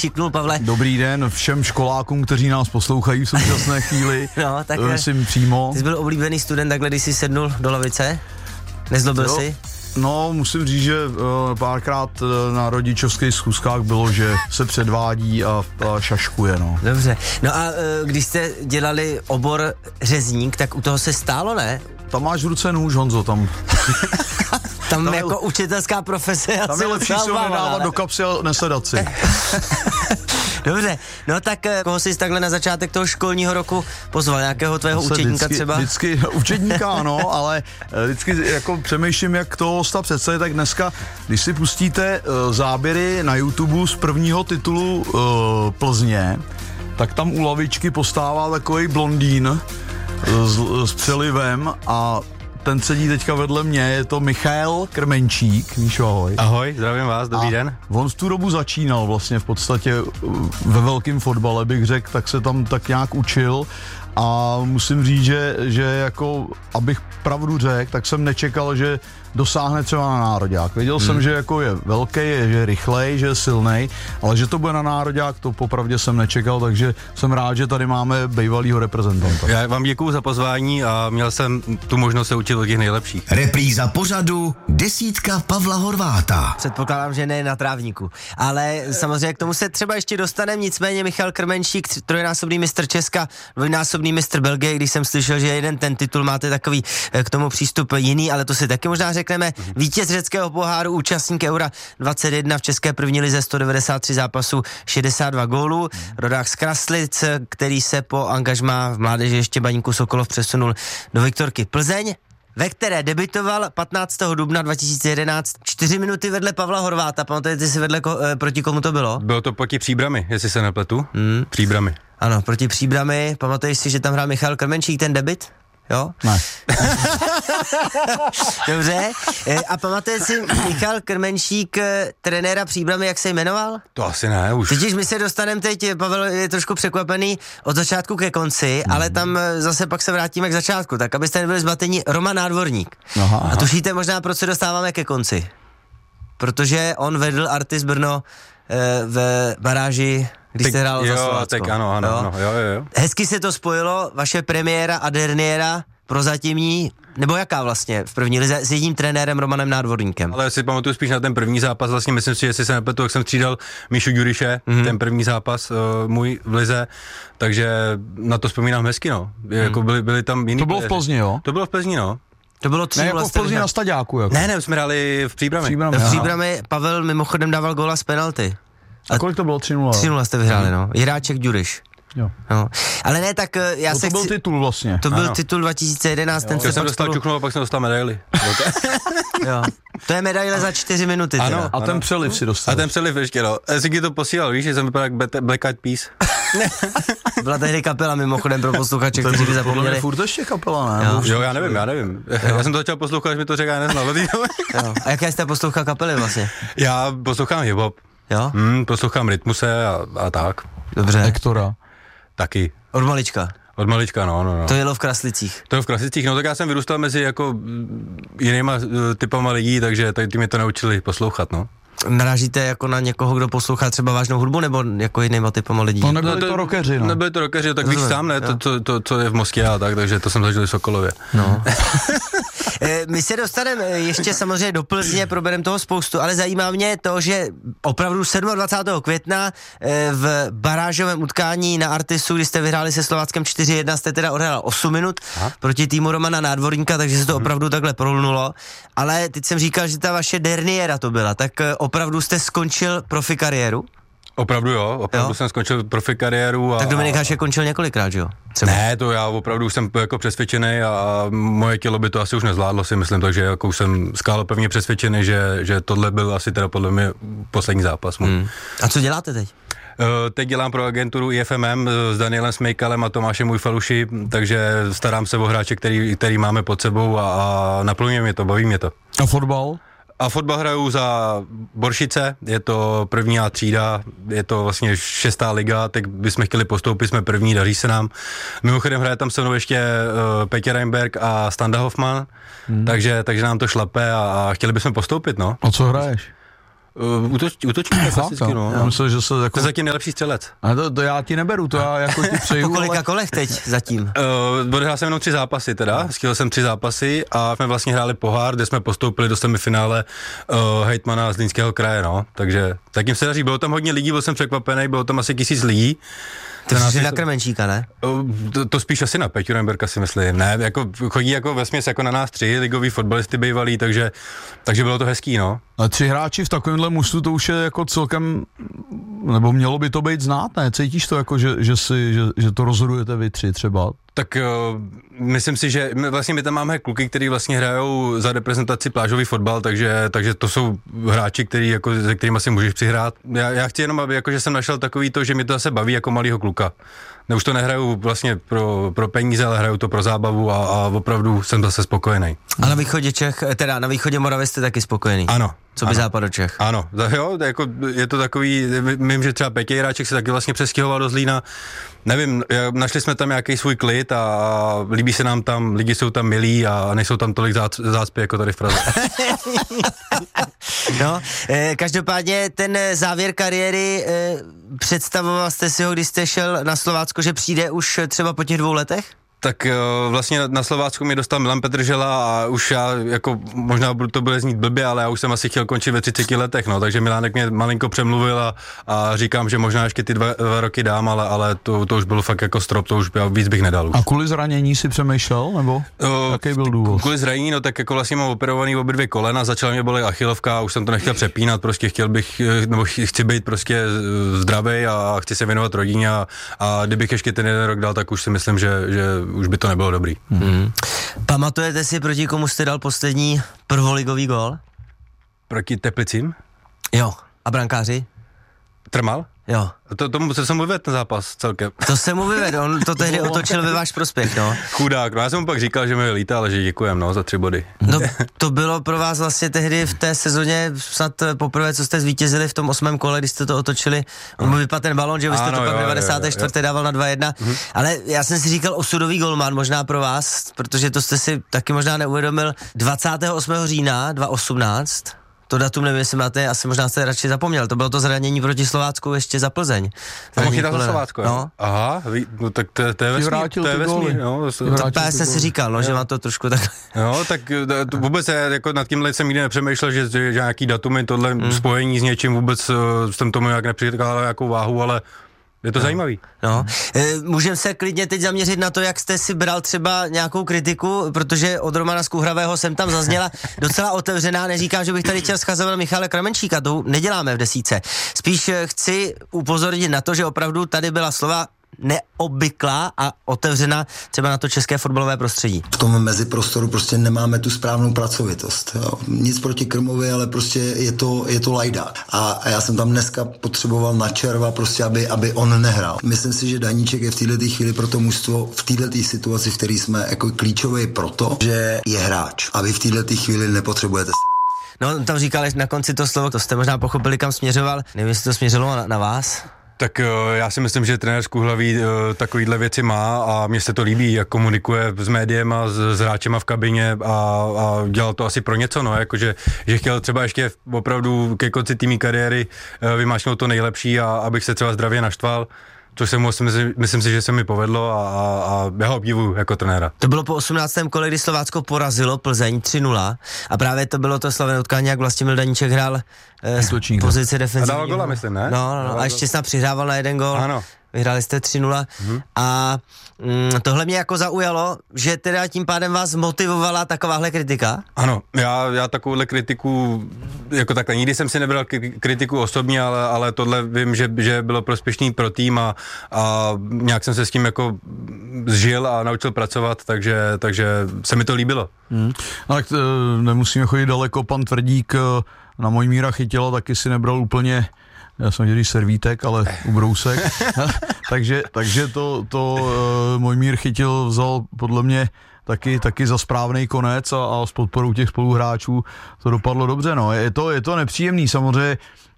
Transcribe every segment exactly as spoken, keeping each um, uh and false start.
šiknul, Pavle. Dobrý den všem školákům, kteří nás poslouchají v současné chvíli. No, tak myslím přímo. Ty jsi byl oblíbený student takhle, když jsi sednul do lavice? Nezlobil jo. jsi? No, musím říct, že uh, párkrát uh, na rodičovských schůzkách bylo, že se předvádí a, a šaškuje, no. Dobře. No a uh, když jste dělali obor řezník, tak u toho se stálo, ne? Tam máš v ruce nůž, Honzo, tam. Tam, tam je, jako učitelská profese. Tam je lepší si ho nedávat do kapsy a nesedat si. Dobře, no tak koho jsi takhle na začátek toho školního roku pozval? Nějakého tvého Zase učedníka vždycky, třeba? Vždycky, učedníka ano, ale vždycky jako přemýšlím, jak toho hosta představit, tak dneska, když si pustíte uh, záběry na YouTube z prvního titulu uh, Plzně, tak tam u lavičky postává takový blondýn uh, s, s přelivem a ten sedí teďka vedle mě, je to Michal Krmenčík. Míšo, ahoj. Ahoj, zdravím vás, dobrý a den. On v tu dobu začínal vlastně v podstatě ve velkém fotbale, bych řekl, tak se tam tak nějak učil a musím říct, že, že jako, abych pravdu řekl, tak jsem nečekal, že dosáhne třeba na nároďák. Věděl hmm. jsem, že jako je velký, je, že je rychlej, že je silnej, ale že to bude na nároďák, to popravdě jsem nečekal, takže jsem rád, že tady máme bývalýho reprezentanta. Já vám děkuju za pozvání a měl jsem tu možnost se učit od těch nejlepších. Repríza pořadu Desítka Pavla Horváta. Předpokládám, že ne na trávníku, ale samozřejmě k tomu se třeba ještě dostaneme, nicméně Michal Krmenčík, trojnásobný mistr Česka, dvojnásobný mistr Belgie, když jsem slyšel, že jeden ten titul máte takový k tomu přístup jiný, ale to si taky možná řekneme. Vítěz řeckého poháru, účastník Eura dvacet jedna v české první lize, sto devadesát tři zápasů, šedesát dva gólů. Rodák z Kraslic, který se po angažmá v mládeži ještě Baníku Sokolov přesunul do Viktorky Plzeň, ve které debitoval patnáctého dubna dva tisíce jedenáct, čtyři minuty vedle Pavla Horváta. Pamatujete si vedle ko, eh, proti komu to bylo? Bylo to proti Příbrami, jestli se nepletu. Hmm. Příbrami. Ano, proti Příbrami. Pamatuješ si, že tam hrál Michal Krmenčík ten debit? Jo? Ne. Dobře. A pamatuje si Michal Krmenčík, trenéra Příbramy, jak se jmenoval? To asi ne, už. Vidíš, my se dostaneme teď, Pavel je trošku překvapený od začátku ke konci, mm. ale tam zase pak se vrátíme k začátku, tak abyste nebyli zmatení, Roman Nádvorník. Aha, aha. A tušíte možná, proč se dostáváme ke konci? Protože on vedl Artis Brno e, v baráži, když jste hrálo za Slovácko. Tak ano, ano, jo? ano, jo, jo, jo. Hezky se to spojilo, vaše premiéra a derniéra prozatímní, nebo jaká vlastně v první lize s jedním trenérem Romanem Nádvorníkem? Ale si pamatuju spíš na ten první zápas, vlastně myslím si, že jestli se nepletu, jak jsem střídal Míšu Ďuriše, mm-hmm. ten první zápas uh, můj v lize, takže na to vzpomínám hezky, no. Mm. Jako byli, byli tam jiný. To bylo v Plzni, jo? To bylo v Plzni, no. To bylo tři ne, jako v Plzni na Staďáku, jako. Ne, ne, jsme hráli v Příbrami. Příbrami, v Příbrami Pavel mimochodem dával góla z penalty. A, a kolik to bylo? tři nula? tři nula jste vyhráli, no. Jiráček Ďuriš. Jo. No. Ale ne, tak já no, se to byl chci... titul vlastně. To byl ano. titul dva tisíce jedenáct, jo. ten Já se jsem pak dostal spolu... čuchnout a pak jsem dostal medaili. Jo. To je medaile za čtyři minuty. Ano, teda. A ten přeliv si dostal. A ten přeliv ještě, no. Já si to posílal, víš, že jsem vypadal jak Black Eyed Peas. Byla tehdy kapela mimochodem pro posluchače, kteří by zapomněli. To je furt ještě kapela, ne? Jo, jo, já nevím, já nevím. Jo. Já jsem to začal poslouchat, až mi to řekl, já neznal. Jo. A jaké jste poslouchal kapely vlastně? Já poslouchám hip-hop. Jo? Hmm, poslouchám Rytmuse a, a tak. Dobře. Hektora. Taky. Od malička. Od malička, no, no, no. To jelo v Kraslicích. To je v Kraslicích, no tak já jsem vyrůstal mezi jako jinýma typama lidí, takže ty mě to naučili poslouchat, no. Narážíte jako na někoho, kdo poslouchá třeba vážnou hudbu, nebo jako jinýma typama lidí? To nebyli no, to, to rockeři, no. Nebyli to rockeři, tak víš sám, ne, to, to, to, co je v Moskvě a tak, takže to jsem zažil v Sokolově. No. My se dostaneme ještě samozřejmě do Plzně, probereme toho spoustu, ale zajímá mě to, že opravdu dvacátého sedmého května v barážovém utkání na Artisu, kdy jste vyhráli se Slováckem čtyři jedna, jste teda odehrál osm minut Aha. proti týmu Romana Nádvorníka, takže se to opravdu takhle prolnulo. Ale teď jsem říkal, že ta vaše derniéra to byla, tak opravdu jste skončil profi kariéru? Opravdu jo, opravdu jo? jsem skončil profi kariéru. A, tak Dominik Hašek končil několikrát, že jo? Třeba. Ne, to já opravdu jsem jako přesvědčený a moje tělo by to asi už nezvládlo, si myslím, takže jako už jsem skálo pevně přesvědčený, že, že tohle byl asi teda podle mě poslední zápas můj. Hmm. A co děláte teď? Uh, teď dělám pro agenturu I F M M s Danielem Smejkalem a Tomášem Ujfaluši, takže starám se o hráče, který, který máme pod sebou a, a naplňuje mě to, baví mě to. A fotbal? A fotbal hraju za Boršice, je to první A třída, je to vlastně šestá liga, teď bychom chtěli postoupit, jsme první, daří se nám. Mimochodem hraje tam se mnou ještě uh, Petě Reinberg a Standa Hoffman, hmm. takže, takže nám to šlape a, a chtěli bychom postoupit, no. A co hraješ? Uh, útoč, útočník klasicky, no. Já myslím, že se jako... To je zatím nejlepší střelec. A to, to já ti neberu, to já jako ti přeju, Po kolika ale... kolech teď zatím? Uh, odehrál jsem jenom tři zápasy teda, stihl jsem tři zápasy a jsme vlastně hráli pohár, kde jsme postoupili do semifinále uh, hejtmana z Zlínského kraje, no. Takže zatím se daří, bylo tam hodně lidí, byl jsem překvapený, bylo tam asi tisíc lidí. Ty jsi na Krmenčíka, ne? To, to spíš asi na Peťu Remberka si myslím, ne, jako chodí jako vesměs jako na nás tři ligoví fotbalisty bývalí, takže, takže bylo to hezký, no. A tři hráči v takovémhle mužstvu, to už je jako celkem, nebo mělo by to být znát, ne? Cítíš to jako, že, že, si, že, že to rozhodujete vy tři třeba? Tak uh, myslím si, že my, vlastně my tam máme kluky, kteří vlastně hrajou za reprezentaci plážový fotbal, takže, takže to jsou hráči, který, jako, se kterými si můžeš přihrát. Já, já chci jenom, aby jako, že jsem našel takový to, že mi to zase baví jako malýho kluka. Ne, už to nehraju vlastně pro, pro peníze, ale hraju to pro zábavu a, a opravdu jsem zase spokojený. A na východě Čech, teda na východě Moravy jste taky spokojený? Ano. Co by ano. západo Čech? Ano, jo, jako je to takový, vím, že třeba Petě Jiráček se taky vlastně přestěhoval do Zlína, nevím, našli jsme tam nějaký svůj klid a líbí se nám tam, lidi jsou tam milí a nejsou tam tolik zácpy jako tady v Praze. No, eh, každopádně ten závěr kariéry, eh, představoval jste si ho, když jste šel na Slovácko, že přijde už třeba po těch dvou letech? Tak vlastně na Slovácku mě dostal Milan Petržela a už já, jako možná to bude znít blbě, ale já už jsem asi chtěl končit ve třiceti letech, no, takže Milánek mě malinko přemluvil a, a říkám, že možná ještě ty dva, dva roky dám, ale, ale to, to už bylo fakt jako strop, to už víc bych nedal. Už. A kvůli zranění si přemýšlel, nebo o, jaký byl důvod? Kvůli zranění, no tak jako vlastně mám operovaný obě dvě kolena, začala mě bolet achilovka a už jsem to nechtěl přepínat, prostě chtěl bych, nebo chci být prostě zdravý a chci se věnovat rodině a, a kdybych ještě ten jeden rok dal, tak už si myslím, že, že už by to nebylo dobrý. Hmm. Pamatujete si, proti komu jste dal poslední prvoligový gól? Proti Teplicím? Jo. A brankáři? Trmal? Jo. To, tomu se mu vyvedl ten zápas celkem. To se mu vyvedl, on to tehdy otočil ve váš prospěch, no. Chudák, no já jsem mu pak říkal, že mi lítá, ale že děkujem, no, za tři body. No, to bylo pro vás vlastně tehdy v té sezóně snad poprvé, co jste zvítězili v tom osmém kole, když jste to otočili. On mu vypadl ten balon, že vy jste ano, to pak v devadesáté čtvrté dával na dva jedna. Mhm. Ale já jsem si říkal osudový golman, možná pro vás, protože to jste si taky možná neuvědomil, dvacátého osmého října dva tisíce osmnáct. To datum nevím, jestli máte, asi možná jste radši zapomněl, to bylo to zranění proti Slovácku ještě za Plzeň. A mohl chytat za Slovácko, no. Aha, ví, no tak to, to je vesmír, to je vesmír, no. To právě jsem si říkal, no, že má to trošku tak... No, tak to vůbec já, jako nad tímhle jsem nikdy nepřemýšlel, že, že nějaký datumy, tohle hmm. spojení s něčím, vůbec jsem tomu nějak nepřikládal nějakou váhu, ale je to no. zajímavý. No. E, můžeme se klidně teď zaměřit na to, jak jste si bral třeba nějakou kritiku, protože od Romana Skuhravého jsem tam zazněla docela otevřená, neříkám, že bych tady chtěl schazovat Michala Krmenčíka, to neděláme v desítce. Spíš chci upozornit na to, že opravdu tady byla slova neobvyklá a otevřená třeba na to české fotbalové prostředí. V tom meziprostoru prostě nemáme tu správnou pracovitost. Jo. Nic proti Krmovi, ale prostě je to, je to lajdák. A, a já jsem tam dneska potřeboval na červa, prostě, aby, aby on nehrál. Myslím si, že Daníček je v této chvíli pro to mužstvo, v této situaci, v které jsme jako klíčový proto, že je hráč. A vy v této chvíli nepotřebujete s... No, tam říkal na konci to slovo, to jste možná pochopili, kam směřoval. Nevím, jestli to směřilo na, na vás. Tak já si myslím, že trenér Skuhlavý takovýhle věci má a mně se to líbí, jak komunikuje s médiem a s, s hráčema v kabině a, a dělal to asi pro něco, no, jakože, že chtěl třeba ještě opravdu ke konci týmí kariéry vymáčknout to nejlepší a abych se třeba zdravě naštval, což se mu, myslím, myslím si, že se mi povedlo a, a, a já ho obdivuju jako trenéra. To bylo po osmnáctém kole, kdy Slovácko porazilo Plzeň tři nula a právě to bylo to slavné utkání, jak Vlastimil Daníček hrál eh, pozici defenzivní. A dával gola, myslím, ne? No, no, no. A ještě snad přihrával na jeden gol. Ano. Vyhráli jste tři nula mm-hmm. a mm, tohle mě jako zaujalo, že teda tím pádem vás motivovala takováhle kritika? Ano, já, já takovouhle kritiku, jako takhle, nikdy jsem si nebral kritiku osobně, ale, ale tohle vím, že, že bylo prospěšný pro tým a, a nějak jsem se s tím jako zžil a naučil pracovat, takže, takže se mi to líbilo. Hmm. Ale t, nemusíme chodit daleko, pan Tvrdík na Mojmíra Chytila taky si nebral úplně, já jsem dělal servítek, ale ubrousek, takže, takže to, to uh, Mojmír Chytil vzal podle mě taky, taky za správný konec a, a s podporou těch spoluhráčů to dopadlo dobře, no. Je to, je to nepříjemný, samozřejmě,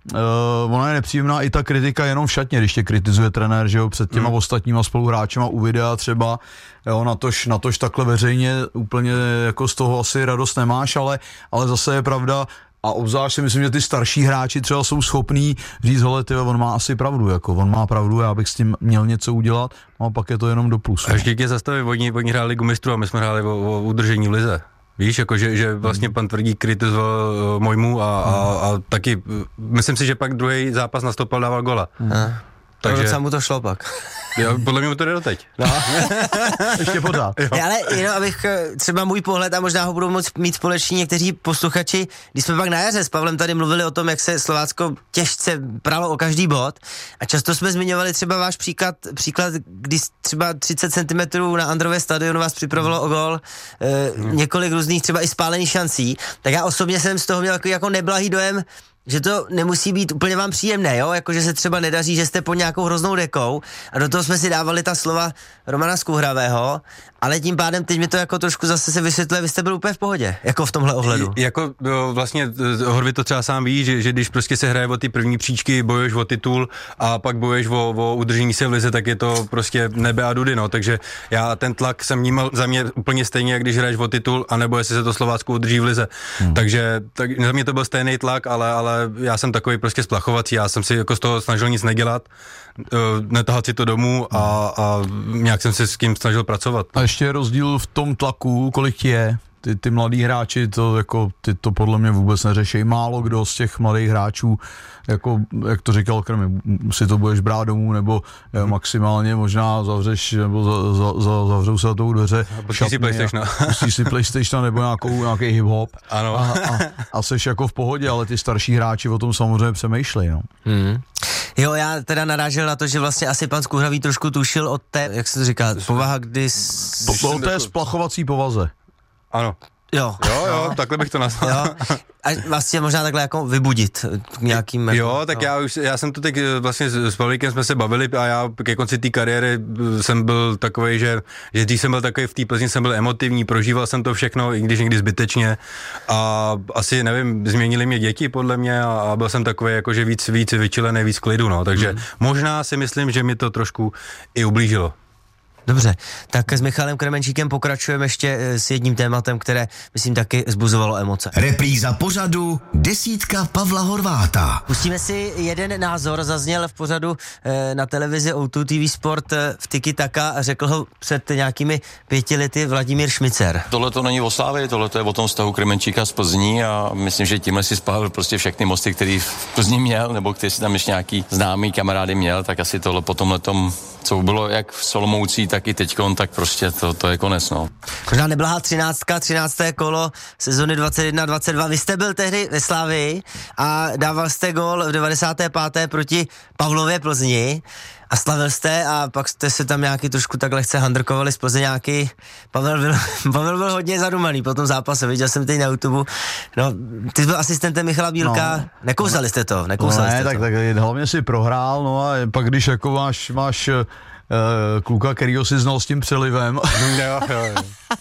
uh, ona je nepříjemná i ta kritika jenom v šatně, když tě kritizuje trenér, že jo, před těma hmm. ostatníma spoluhráčema u videa třeba, jo, natož, natož takhle veřejně úplně jako z toho asi radost nemáš, ale, ale zase je pravda, a obzvlášť si myslím, že ty starší hráči třeba jsou schopní říct, hele, ty, on má asi pravdu, jako on má pravdu, já bych s tím měl něco udělat, no a pak je to jenom do plusu. A ještě tě zastavit, oni, oni hráli Ligu mistrů a my jsme hráli o, o udržení v lize. Víš, jako že, že vlastně pan Tvrdík kritizoval uh, Mojmu a, a, a taky, myslím si, že pak druhý zápas nastoupil, dával gola. Hmm. Takže docela mu to šlo pak. Jo, podle mě mu to jde doteď. No. Ještě pořád. Ale jenom abych třeba můj pohled a možná ho budou moct mít společní někteří posluchači, když jsme pak na jaře s Pavlem tady mluvili o tom, jak se Slovácko těžce pralo o každý bod a často jsme zmiňovali třeba váš příklad, příklad když třeba třicet centimetrů na Andrově stadionu vás připravilo o gol, e, hmm. několik různých třeba i spálených šancí, tak já osobně jsem z toho měl jako, jako neblahý dojem, že to nemusí být úplně vám příjemné, jo, jako že se třeba nedaří, že jste pod nějakou hroznou dekou a do toho jsme si dávali ta slova Romana Skouhravého, ale tím pádem teď mi to jako trošku zase se vysvětluje, vy jste byl úplně v pohodě, jako v tomhle ohledu. Jako jo, vlastně Horvy to třeba sám ví, že, že když prostě se hraje o ty první příčky, bojuješ o titul a pak bojuješ o, o udržení se v lize, tak je to prostě nebe a dudy, no, takže já ten tlak jsem vnímal za mě úplně stejně, jak když hraješ o titul, anebo jestli se to Slovácko udrží v lize. Hmm. Takže tak, za mě to byl stejný tlak, ale, ale já jsem takový prostě splachovací, já jsem si jako z toho snažil nic nedělat, netahat si to domů a, a nějak jsem se s tím snažil pracovat. A ještě je rozdíl v tom tlaku, kolik je. Ty, ty mladí hráči, to jako, ty to podle mě vůbec neřeší. Málo kdo z těch mladých hráčů, jako, jak to říkal Krmy, si to budeš brát domů, nebo hmm. maximálně možná zavřeš, nebo za, za, za, zavřou se na tou dveře. Pustí si PlayStation. Pustí si PlayStation nebo nějakou, nějaký hip-hop. Ano. A, a, a seš jako v pohodě, ale ty starší hráči o tom samozřejmě přemýšlejí. No. Hmm. Jo, já teda narážel na to, že vlastně asi pan Skouhravý trošku tušil od té, jak se to říká, povaha, kdy... Po, po té splachovací povaze. Ano. Jo. Jo, jo, takhle bych to nazval. Jo. A vlastně možná takhle jako vybudit nějakým... Jo, tak jo. já už, já jsem to teď vlastně s Pavlíkem jsme se bavili a já ke konci té kariéry jsem byl takovej, že, že když jsem byl takový v té Plzni, jsem byl emotivní, prožíval jsem to všechno, i když někdy zbytečně a asi, nevím, změnili mě děti podle mě a, a byl jsem takový jakože víc, víc vyčilený, víc klidu, no, takže hmm. možná si myslím, že mi to trošku i ublížilo. Dobře, tak s Michalem Krmenčíkem pokračujeme ještě s jedním tématem, které, myslím, taky zbuzovalo emoce. Repríza pořadu Desítka Pavla Horváta. Pustíme si jeden názor, zazněl v pořadu eh, na televizi O dva T V Sport eh, v Tiki Taka a řekl ho před nějakými pěti lety Vladimír Šmicer. Tohle to není o Slávě, tohle to je o tom vztahu Krmenčíka z Plzní a myslím, že tímhle si spálil prostě všechny mosty, který v Plzni měl, nebo který si tam ještě nějaký známý kamarády měl, tak asi tohle po tomhletom, co bylo jak v Solomoucí, tak i teďkon, tak prostě to, to je konec, no. Možná neblahá třináctka, třinácté kolo sezony dvacet jedna dvacet dva. Vy jste byl tehdy ve Slavii a dával jste gól v devadesáté páté proti Pavlově Plzni a slavil jste a pak jste se tam nějaký trošku tak lehce handrkovali z Plzeňáky. Pavel byl, Pavel byl hodně zadumaný po tom zápase, viděl jsem teď na YouTube. No, ty jsi byl asistentem Michala Bílka, no. Nekousali jste to, nekousali no ne, jste tak, to. tak hlavně si prohrál, no a pak když jako máš, máš uh, kluka, kterýho si znal s tím přelivem. jo, jo, jo.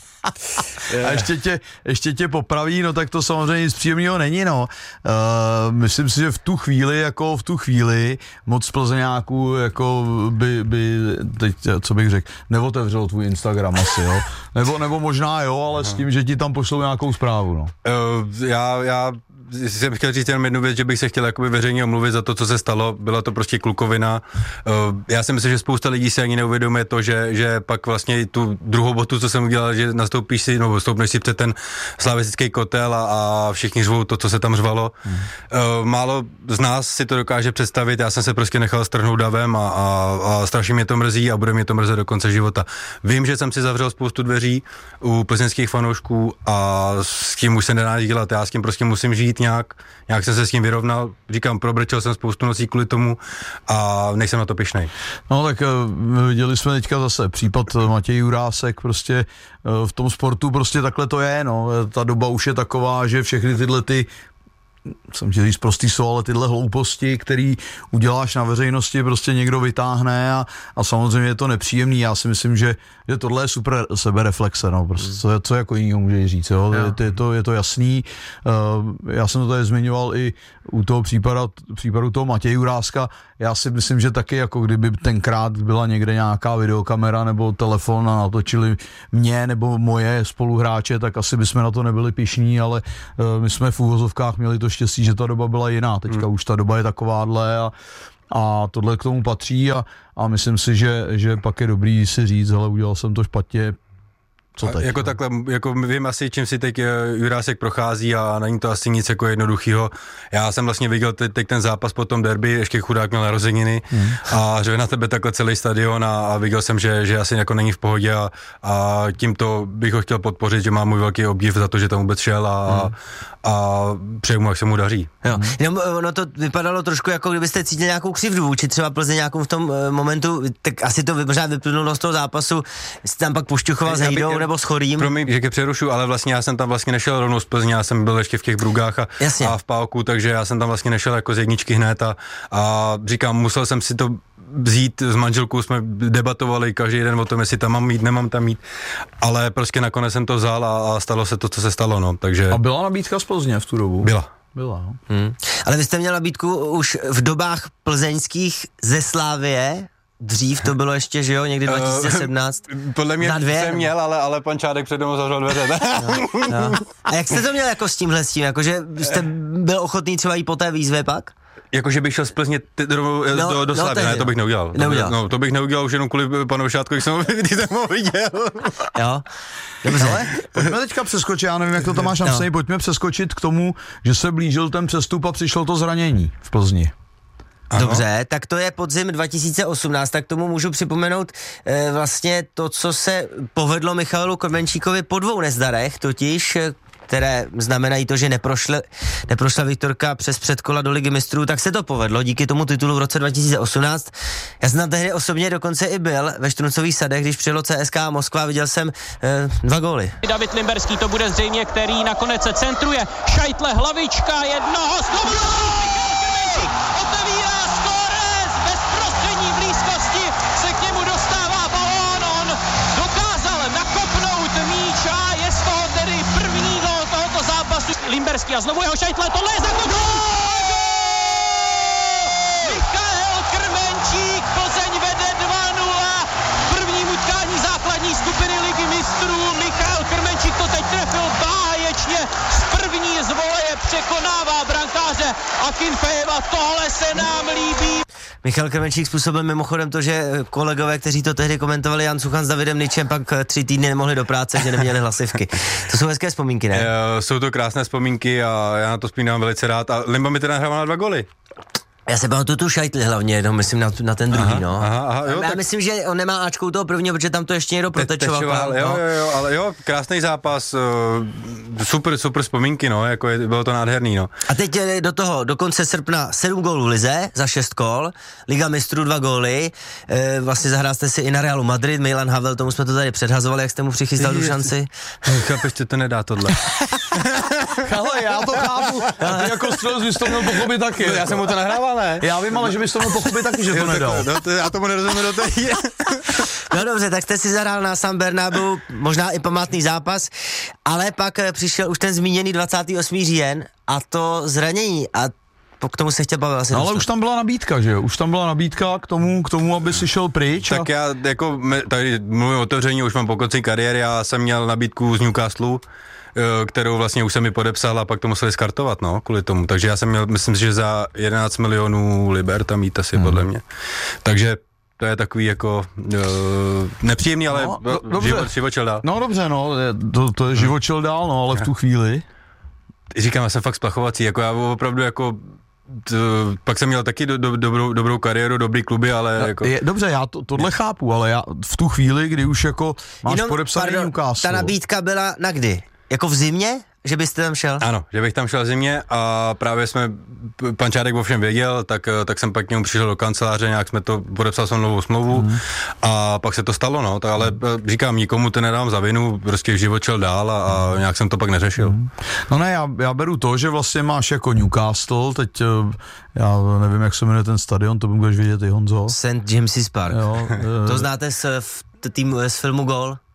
A ještě tě, ještě tě popraví, no tak to samozřejmě nic příjemného není, no. Uh, myslím si, že v tu chvíli, jako v tu chvíli moc Plzeňáků, jako by, by teď, co bych řekl, neotevřel tvůj Instagram asi, jo. Nebo, nebo možná jo, ale s tím, že ti tam pošlou nějakou zprávu, no. Uh, já, já jsem chtěl říct jenom jednu věc, že bych se chtěl jakoby veřejně omluvit za to, co se stalo. Byla to prostě klukovina. Uh, já si myslím, že spousta lidí si ani neuvědomuje to, že, že pak vlastně tu druhou botu, co jsem udělal, že nastoupíš si, nebo stoupneš si před ten slavistický kotel a, a všichni řvou to, co se tam řvalo. Hmm. Uh, málo z nás si to dokáže představit. Já jsem se prostě nechal strhnout davem a, a, a strašně mě to mrzí a bude mě to mrzet do konce života. Vím, že jsem si zavřel spoustu dveří u plzeňských fanoušků a s tím už se nedá dělat. Já s tím prostě musím žít nějak, nějak jsem se s tím vyrovnal, říkám, probrčel jsem spoustu nocí kvůli tomu a nejsem na to pyšnej. No tak viděli jsme teďka zase případ Matěj Jurásek, prostě v tom sportu prostě takhle to je, no, ta doba už je taková, že všechny tyhle ty jsem chtěl říct prostý slovo, ale tyhle hlouposti, který uděláš na veřejnosti, prostě někdo vytáhne a, a samozřejmě je to nepříjemný. Já si myslím, že, že tohle je super sebereflexe, no, prostě co, co jako jiného může říct, jo? Je, je, to, je to jasný. Uh, já jsem to tady zmiňoval i u toho případu, případu toho Matěje Juráska. Já si myslím, že taky jako kdyby tenkrát byla někde nějaká videokamera nebo telefon a natočili mě nebo moje spoluhráče, tak asi bychom na to nebyli pyšní, ale uh, my jsme v úvozovkách měli to štěstí, že ta doba byla jiná. Teďka hmm. už ta doba je takováhle a, a tohle k tomu patří a, a myslím si, že, že pak je dobrý si říct, hele, udělal jsem to špatně, co teď? Jako takhle, jako vím asi, čím si teď Jurásek prochází a není to asi nic jako jednoduchýho. Já jsem vlastně viděl teď, teď ten zápas po tom derby, ještě chudák měl narozeniny hmm. a řve na tebe takhle celý stadion a, a viděl jsem, že, že asi jako není v pohodě a, a tímto bych ho chtěl podpořit, že má můj velký obdiv za to, že tam vůbec šel a, hmm. a přeju mu, jak se mu daří. Jo. Jenom ono to vypadalo trošku jako kdybyste cítili nějakou křivdu vůči třeba Plzeň nějakou v tom uh, momentu, tak asi to možná vyplynulo z toho zápasu, jste tam pak pošťuchoval s Hejdou nebo s Chorým. Promiň, že tě přerušu, ale vlastně já jsem tam vlastně nešel rovnou z Plzně, já jsem byl ještě v těch Brugách a, a v Pálku, takže já jsem tam vlastně nešel jako z jedničky hned a, a říkám, musel jsem si to vzít s manželkou, jsme debatovali každý den o tom, jestli tam mám mít, nemám tam mít, ale prostě nakonec jsem to vzal a, a stalo se to, co se stalo, no, takže... A byla nabídka z Plzně v tu dobu? Byla. Byla, no. Hmm. Ale vy jste měl nabídku už v dobách plzeňských ze Slavie, dřív to bylo ještě, že jo, někdy dva tisíce sedmnáct. Uh, podle mě jsem měl, ale, ale pan Čádek přede mnou zavřel dveře. No, no. A jak jste to měl jako s tímhle s tím, jakože jste byl ochotný třeba jít po té výzvě pak? Jakože bych šel z Plzně t- do, no, do, do Slavy, no, ne, to bych neudělal. neudělal. No, to bych neudělal už jenom kvůli panu Šátkovi, jsem ho viděl. Jo, dobře. Ale pojďme teďka přeskočit, já nevím, jak to tam máš napsaný, no. Pojďme přeskočit k tomu, že se blížil ten přestup a přišlo to zranění v Plzni. Ano. Dobře, tak to je podzim dva tisíce osmnáct, tak tomu můžu připomenout e, vlastně to, co se povedlo Michalu Krmenčíkovi po dvou nezdarech, totiž které znamenají to, že neprošle, neprošla Viktorka přes předkola do Ligy mistrů, tak se to povedlo díky tomu titulu v roce dva tisíce osmnáct. Já jsem tam tehdy osobně dokonce i byl ve Štruncových sadech, když přijelo C S K Moskva, viděl jsem e, dva góly. David Limberský to bude zřejmě, který nakonec se centruje. Šajtle, hlavička, jednoho, znovu otevírá skóre z bezprostřední blízkosti, se k němu dostává balón, on dokázal nakopnout míč a je z toho tedy první gól tohoto zápasu. Limberský a znovu jeho Šajtle, tohle je zakopnul! Michal Krmenčík, Plzeň vede dva nula, v prvním utkání základní skupiny Ligy mistrů. Michal Krmenčík to teď trefil báječně, z první z voleje překonává brankáře Akinfejeva, tohle se nám líbí. Michal Krmenčík způsobil mimochodem to, že kolegové, kteří to tehdy komentovali, Jan Suchan s Davidem Ničem, pak tři týdny nemohli do práce, že neměli hlasivky. To jsou hezké vzpomínky, ne? E, jsou to krásné vzpomínky a já na to vzpomínám velice rád. A Limba mi teda nahrával na dva goly. Já se pamatuju tu Šajtli hlavně, no, myslím na, na ten druhý, aha, no. Aha, aha, jo, já tak... myslím, že on nemá Ačkou toho prvního, protože tam to ještě někdo protečoval. Te, jo, no. jo, jo, ale jo, krásný zápas, uh, super, super vzpomínky, no, jako je, bylo to nádherný, no. A teď do toho, do konce srpna sedm gólů v lize, za šest kol, Liga mistrů dva góly, e, vlastně zahrál jste si i na Realu Madrid, Milan Havel, tomu jsme to tady předhazovali, jak jste mu přichystal tu šanci. Chápeš, že to nedá tohle. Ale já to chápu, a ty jako střelec bys to měl pochopit taky. Já jsem mu to nahrával, ne? Já vím, ale že bys to měl pochopit taky, že to nedal. No, to, já tomu nerozumím do té. No dobře, tak jste si zahrál na San Bernabeu, možná i památný zápas, ale pak přišel už ten zmíněný dvacátého osmého října a to zranění a k tomu se chtěl bavit asi no, ale dostat. už tam byla nabídka, že jo? Už tam byla nabídka k tomu, k tomu, aby si šel pryč. Tak a... já jako, tady mluvím otevření, už mám po konci kariéry, já jsem měl nabídku z Newcastle, kterou vlastně už jsem mi podepsal a pak to museli skartovat, no, kvůli tomu. Takže já jsem měl, myslím si, že za jedenáct milionů liber tam jít asi, hmm. podle mě. Takže to je takový jako uh, nepříjemný, ale no, do, život, živočel dál. No dobře, no, to, to je živočel dál, no, ale v tu chvíli. Říkám, já jsem fakt splachovací, jako já opravdu jako t, pak jsem měl taky do, do, dobrou, dobrou kariéru, dobrý kluby, ale no, jako... Je, dobře, já to, tohle chápu, ale já v tu chvíli, kdy už jako máš Jenom, podepsaný pardon, Newcastle. ta nabídka byla na kdy? Jako v zimě? Že byste tam šel? Ano, že bych tam šel v zimě a právě jsme, pan Čádek o všem věděl, tak, tak jsem pak k němu přišel do kanceláře, nějak jsme to, podepsal jsem novou smlouvu mm. a pak se to stalo, no, tak, ale říkám, nikomu to nedám za vinu, prostě život šel dál a, a nějak jsem to pak neřešil. Mm. No ne, já, já beru to, že vlastně máš jako Newcastle, teď já nevím, jak se jmenuje ten stadion, to budeš vědět i Honzo. Saint James's Park. Jo, to znáte z, tým, z filmu Gól?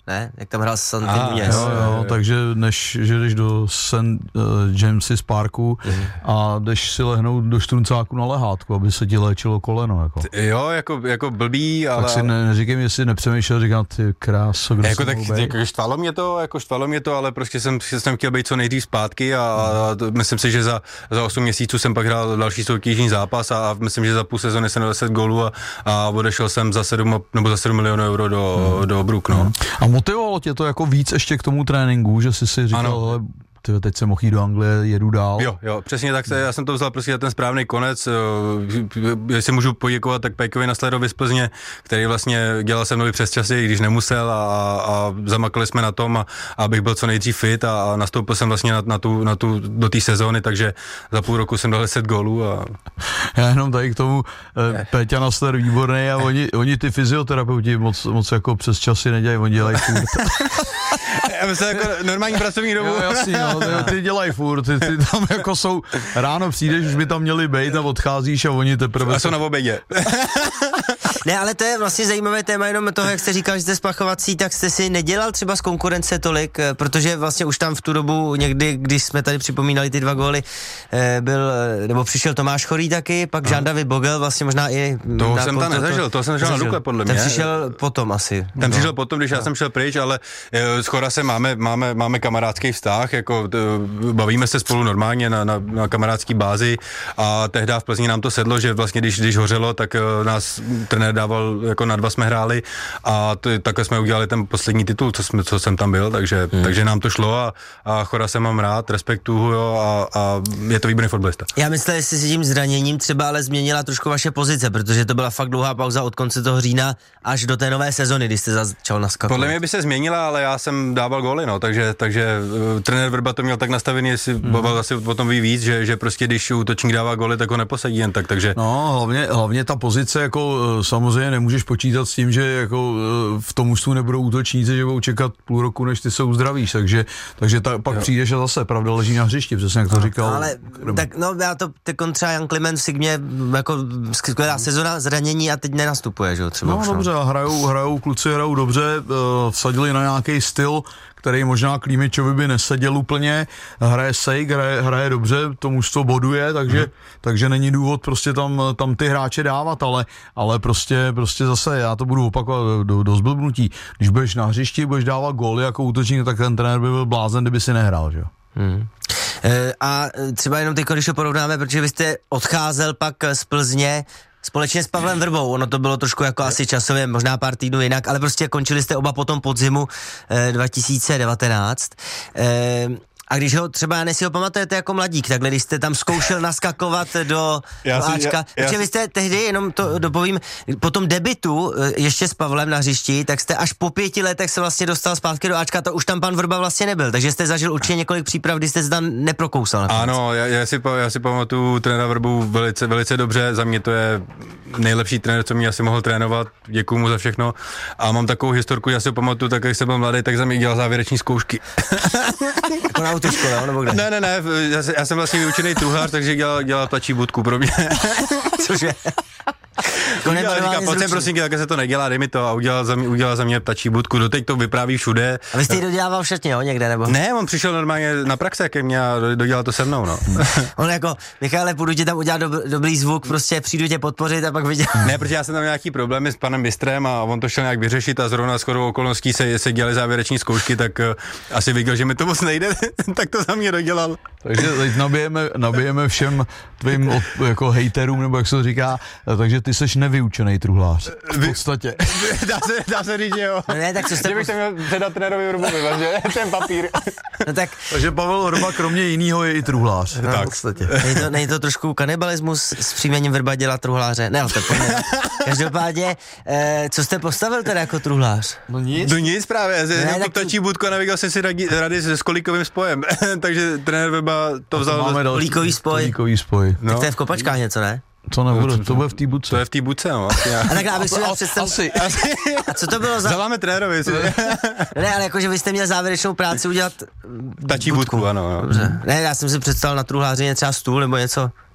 ne? Jak tam hrál Santi Aha, Núñez. Jo, jo, takže než, že jdeš do Saint uh, James's Parku mm. a jdeš si lehnout do Štruncáku na lehátku, aby se ti léčilo koleno. Jako. Jo, jako, jako blbý, ale... Tak si ne, neříkej mi, jestli nepřemýšlel, říkám, ty kráso, kdo jako se tak mohl být? jako štvalo mě to, jako štvalo mě to, ale prostě jsem, jsem chtěl být co nejdřív zpátky a, a to, myslím si, že za, za osm měsíců jsem pak hrál další soutěžní zápas a, a myslím, že za půl sezony jsem deset gólů a, a odešel jsem za sedm nebo za sedm milionů euro do, hmm. do Brook, no. A motivovalo tě to jako víc ještě k tomu tréninku, že jsi si říkal, hele, ty, teď jsem mohl jít do Anglie, jedu dál. Jo, jo, přesně tak, se, já jsem to vzal prostě na ten správný konec, jestli můžu poděkovat, tak Pejkovi Naslerovi z Plzně, který vlastně dělal se mnou přes časy, když nemusel a, a zamakali jsme na tom, a, abych byl co nejdřív fit a, a nastoupil jsem vlastně na, na tu, na tu, do té sezóny, takže za půl roku jsem dal deset gólů. A... Já jenom tady k tomu, eh, Péťa Nasler výborný a oni, oni ty fyzioterapeuti moc, moc jako přes časy nedělají, oni dělají furt. Já myslím, jako normální pracovní dobu. Jo, jasný, no, ty, ty dělají furt, ty, ty tam jako jsou, ráno přijdeš, už by tam měli bejt a odcházíš a oni teprve... A jsou na obědě. Ne, ale to je vlastně zajímavé téma jenom toho, jak jste říkal, že jste spachovací, tak jste si nedělal třeba z konkurence tolik, protože vlastně už tam v tu dobu někdy, když jsme tady připomínali ty dva góly, byl, nebo přišel Tomáš Chorý taky, pak Jean David Bogel, vlastně možná i... Toho jsem tam nezažil, toho jsem zažil na Dukle, podle mě. Ten přišel potom asi. Ten no. přišel potom, když no. já jsem šel pryč, ale s Chorasem máme, máme, máme kamarádský vztah, jako t, bavíme se spolu normálně na, na, na kamarádský bázi a tehdy v Plzni nám to sedlo, že vlastně když, když hořelo, tak nás trenér dával, jako na dva jsme hráli a t, takhle jsme udělali ten poslední titul, co, jsme, co jsem tam byl, takže, hmm. takže nám to šlo a, a Chorase mám rád, respektuju ho a, a je to výborný fotbalista. Já myslím, jestli si tím zraněním třeba ale změnila trošku vaše pozice, protože to byla fakt dlouhá pauza od konce toho října až do té nové sezony, kdy jste začal naskakovat. Podle mě by se změnila, ale já jsem dával góly, no, takže, takže uh, trenér Vrba to měl tak nastavený, jestli hmm. bavil asi o tom ví víc, že, že prostě když útočník dává góly, tak ho neposadí jen tak, takže... No, hlavně, hlavně ta pozice, jako samozřejmě nemůžeš počítat s tím, že jako v tom mužstvu nebudou útočníci, že budou čekat půl roku, než ty se uzdravíš, takže, takže ta, pak jo. přijdeš a zase, pravda, leží na hřišti, přesně jak to říkal. Ale tak no, já to tekon třeba Jan Kliment v Sigmě, jako skvělá sezona, zranění a teď nenastupuje, že jo, třeba. No dobře, hrajou, hrajou, kluci hrajou dobře, uh, vsadili na nějaký styl, který možná Klímičovi by neseděl úplně, hraje sejk, hraje, hraje dobře, to mužstvo boduje, takže, hmm. takže není důvod prostě tam, tam ty hráče dávat, ale, ale prostě, prostě zase, já to budu opakovat do, do zblbnutí, když budeš na hřišti, budeš dávat góly jako útočník, tak ten trenér by byl blázen, kdyby si nehrál, že jo. Hmm. E, a třeba jenom teď, když to porovnáme, protože vy jste odcházel pak z Plzně společně s Pavlem Vrbou, ono to bylo trošku jako asi časově, možná pár týdnů jinak, ale prostě končili jste oba potom podzimu e, dva tisíce devatenáct. E, A když ho třeba, já si ho pamatujete jako mladík, takhle když jste tam zkoušel naskakovat do, já do si, Ačka, já, protože já vy jste tehdy, jenom to dopovím, po tom debitu ještě s Pavlem na hřišti, tak jste až po pěti letech se vlastně dostal zpátky do Ačka, to už tam pan Vrba vlastně nebyl, takže jste zažil určitě několik příprav, kdy jste se tam neprokousal. Nakonec. Ano, já, já, si, já si pamatuju trenéra Vrbu velice, velice dobře, za mě to je nejlepší trenér, co mě asi mohl trénovat, děkuju mu za všechno a mám takovou historku, já si ho pamatuju, tak když jsem byl mladý, tak za mě dělal závěreční zkoušky. Jako na autoškole, nebo kde? Ne, ne, ne, já, já jsem vlastně vyučený truhlář, takže dělal, dělal tlačí budku pro mě. Cože? Udělal, říká, pojď sem prosím, takhle se to nedělá, dej mi to a udělal za mě, udělal za mě ptačí budku, doteď to vypráví všude. A vy jste ji dodělával všetně, jo, někde, nebo? Ne, on přišel normálně na praxe ke mně a dodělal to se mnou, no. On jako, Michale, půjdu ti tam udělat dob, dobrý zvuk, prostě přijdu tě podpořit a pak viděl. Ne, protože já jsem tam nějaký problémy s panem Bistrem a on to šel nějak vyřešit a zrovna shodou okolností se, se dělaly závěreční zkoušky, tak uh, asi viděl, že mi to moc nejde, tak to za mě dodělal. Takže teď nabijeme, nabijeme všem tvým od, jako hejterům, nebo jak se to říká, takže ty seš nevyučený truhlář. V podstatě. Dá se, dá se říct, že jo. No ne, tak co jste... Že bych to měl předat trenérovi Vrbovi, že? Ten papír. No tak... Takže Pavel Vrba kromě jinýho je i truhlář. No, tak. V podstatě. Není to, není to trošku kanibalismus s příjmením Vrba dělat truhláře? Ne, ale to pojďme. Každopádně, eh, co jste postavil teda jako truhlář? No nic. No nic právě, ne, jako ptačí budku a nevěděl jsem si radi, rady s kolíkovým spojem, takže trenér Vrba to vzal. Máme do... Kolíkový spoj. Kolíkový spoj. No. Tak to je v kopačkách něco, ne? To nebude, to bude v té budce. To je v té budce, no. A takhle, abych si představil... Asi. A co to bylo za... Zaváme trenérovi. Ne, ale jakože vy jste měl závěrečnou práci udělat... Ptačí budku, ano. Jo. Dobře. Ne, já jsem si představil na truhlářině třeba stůl nebo něco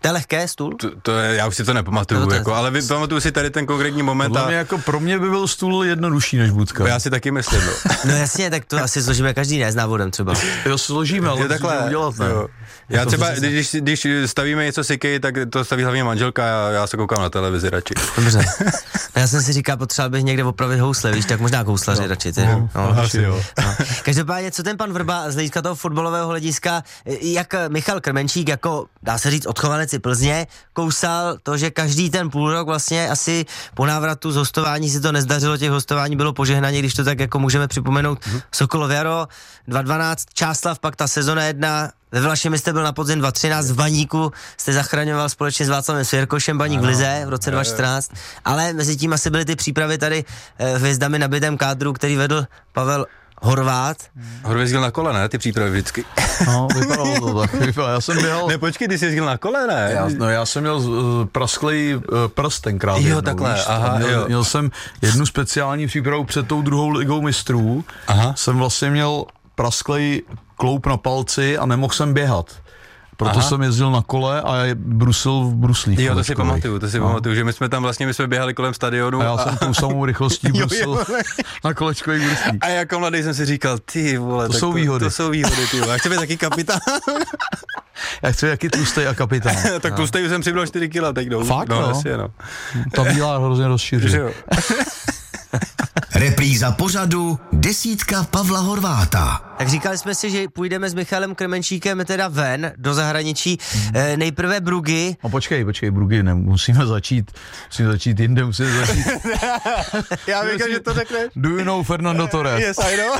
To je lehké, stůl? To, to je, já už si to nepamatuju, No, to je- jako, ale vy, pamatuju si tady ten konkrétní moment Podle a mě jako pro mě by byl stůl jednodušší než budka. já si taky myslím, no. No jasně, tak to asi složíme každý, ne, s návodem třeba. Jo, složíme, ale Je takhle, musíme udělat, ne? jo. Já třeba, když, když stavíme něco siky, tak to staví hlavně manželka, já, já se koukám na televizi radši. Dobře. No, já jsem si říkal, potřeboval bych někde opravit housle, víš, tak možná houslaři no. radši, ty. No, no, Asi jo. no. Každopádně, co ten pan Vrba z hlediska toho fotbalového hlediska, jak Michal Krmenčík, jako dá se říct odchovanec i Plzně, kousal to, že každý ten půl rok vlastně asi po návratu z hostování si to nezdařilo, těch hostování bylo požehnaně, když to tak jako můžeme připomenout. Mm-hmm. Sokolov Jaro, dva dvanáct, Čáslav, pak ta sezona jedna, ve Vlašimi jste byl na podzim dva třináct, v Baníku jste zachraňoval společně s Václavem Svěrkošem Baník v Lize v roce dva čtrnáct, ale mezi tím asi byly ty přípravy tady eh, hvězdami nabitém kádru, který vedl Pavel Horvát. Horvě jezdil na kole, ne, ty přípravy vždycky. No, vypadalo to tak. Vypadalo. Já jsem běhal... Ne, počkej, ty jsi jezdil na kole, ne? Já, no já jsem měl uh, prasklej uh, prst tenkrát. Jo, jednou, takhle, víš, aha, a měl, jo. měl jsem jednu speciální přípravu před tou druhou ligou mistrů. Aha. Jsem vlastně měl prasklej kloup na palci a nemohl jsem běhat. Proto Aha. jsem jezdil na kole a je brusil v bruslích. Jo, to si kolečkových. pamatuju, to si No. pamatuju, že my jsme tam vlastně, my jsme běhali kolem stadionu. A já jsem tou samou rychlostí Jo, brusil jo. na kolečkových bruslích. A jako mladý jsem si říkal, ty vole, To tak jsou výhody. To jsou výhody, ty vole. Já chci být taky kapitán. Já chci jaký tlustej a kapitán. Tak tlustej jsem přibral čtyři kila teď jdou. Fakt, no? no? Jasně, no. Ta bílá hrozně Že rozšiřuje. jo. Repríza pořadu Desítka Pavla Horváta. Tak říkali jsme si, že půjdeme s Michalem Krmenčíkem teda ven do zahraničí. E, nejprve Brugy. No počkej, počkej, Brugy, ne, musíme začít, musíme začít jinde, musíme začít. Já vím, že to řekneš. Do you know Fernando Torres? Yes, I know.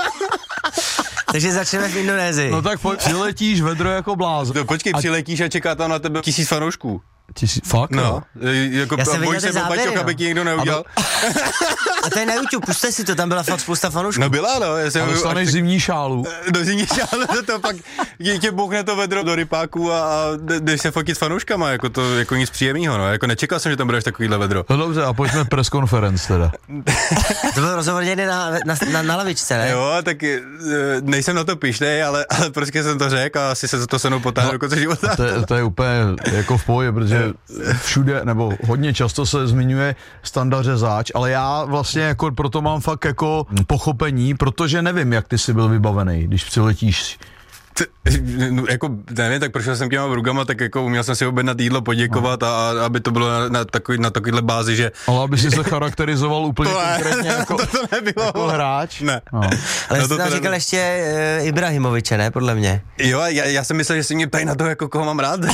Takže začneme v Indonésii. No tak pojď, přiletíš vedro jako blázen. No, počkej, přiletíš a čeká tam na tebe tisíc fanoušků. Tisíc, fakt? No, jo? jako, Já jsem bojíš viděl ty se o záběry, Baťoch, no. aby ti někdo neudělal. A to je na YouTube, puste si to, tam byla fakt spousta fanoušků. No byla, no. Já jsem, A dostaneš zimní šálu. do zimní šály, to, to pak tě, tě bouchne to vedro do rypáku a, a jdeš se fotit s fanouškama, jako to jako nic příjemného, no. Jako nečekal jsem, že tam budeš takovýhle vedro. No dobře, a pojďme press conference teda. To byl rozhovor někde na, na, na, na lavičce, ne? Jo, tak eh, nejsem na to pyšnej, ale, ale prostě jsem to řekl a asi se za to se mnou potáhne do konce života. To je, to je úplně jako v pohodě, protože všude, nebo hodně často se zmiňuje Standa Řezáč, ale já vlastně jako proto mám fakt jako pochopení, protože nevím, jak ty jsi byl vybavený, když přiletíš. T- no, jako, nevím, tak prošel jsem těma Brugama, tak jako uměl jsem si objednat jídlo, poděkovat a, a aby to bylo na, na, takový, na takovýhle bázi, že... Ale aby si se charakterizoval úplně To ne, konkrétně jako, to, to nebylo. jako hráč. Ne. No. Ale No jsi to tam teda- říkal ještě uh, Ibrahimoviče, ne, podle mě. Jo, já, já jsem myslel, že si mě ptají na to, jako koho mám rád.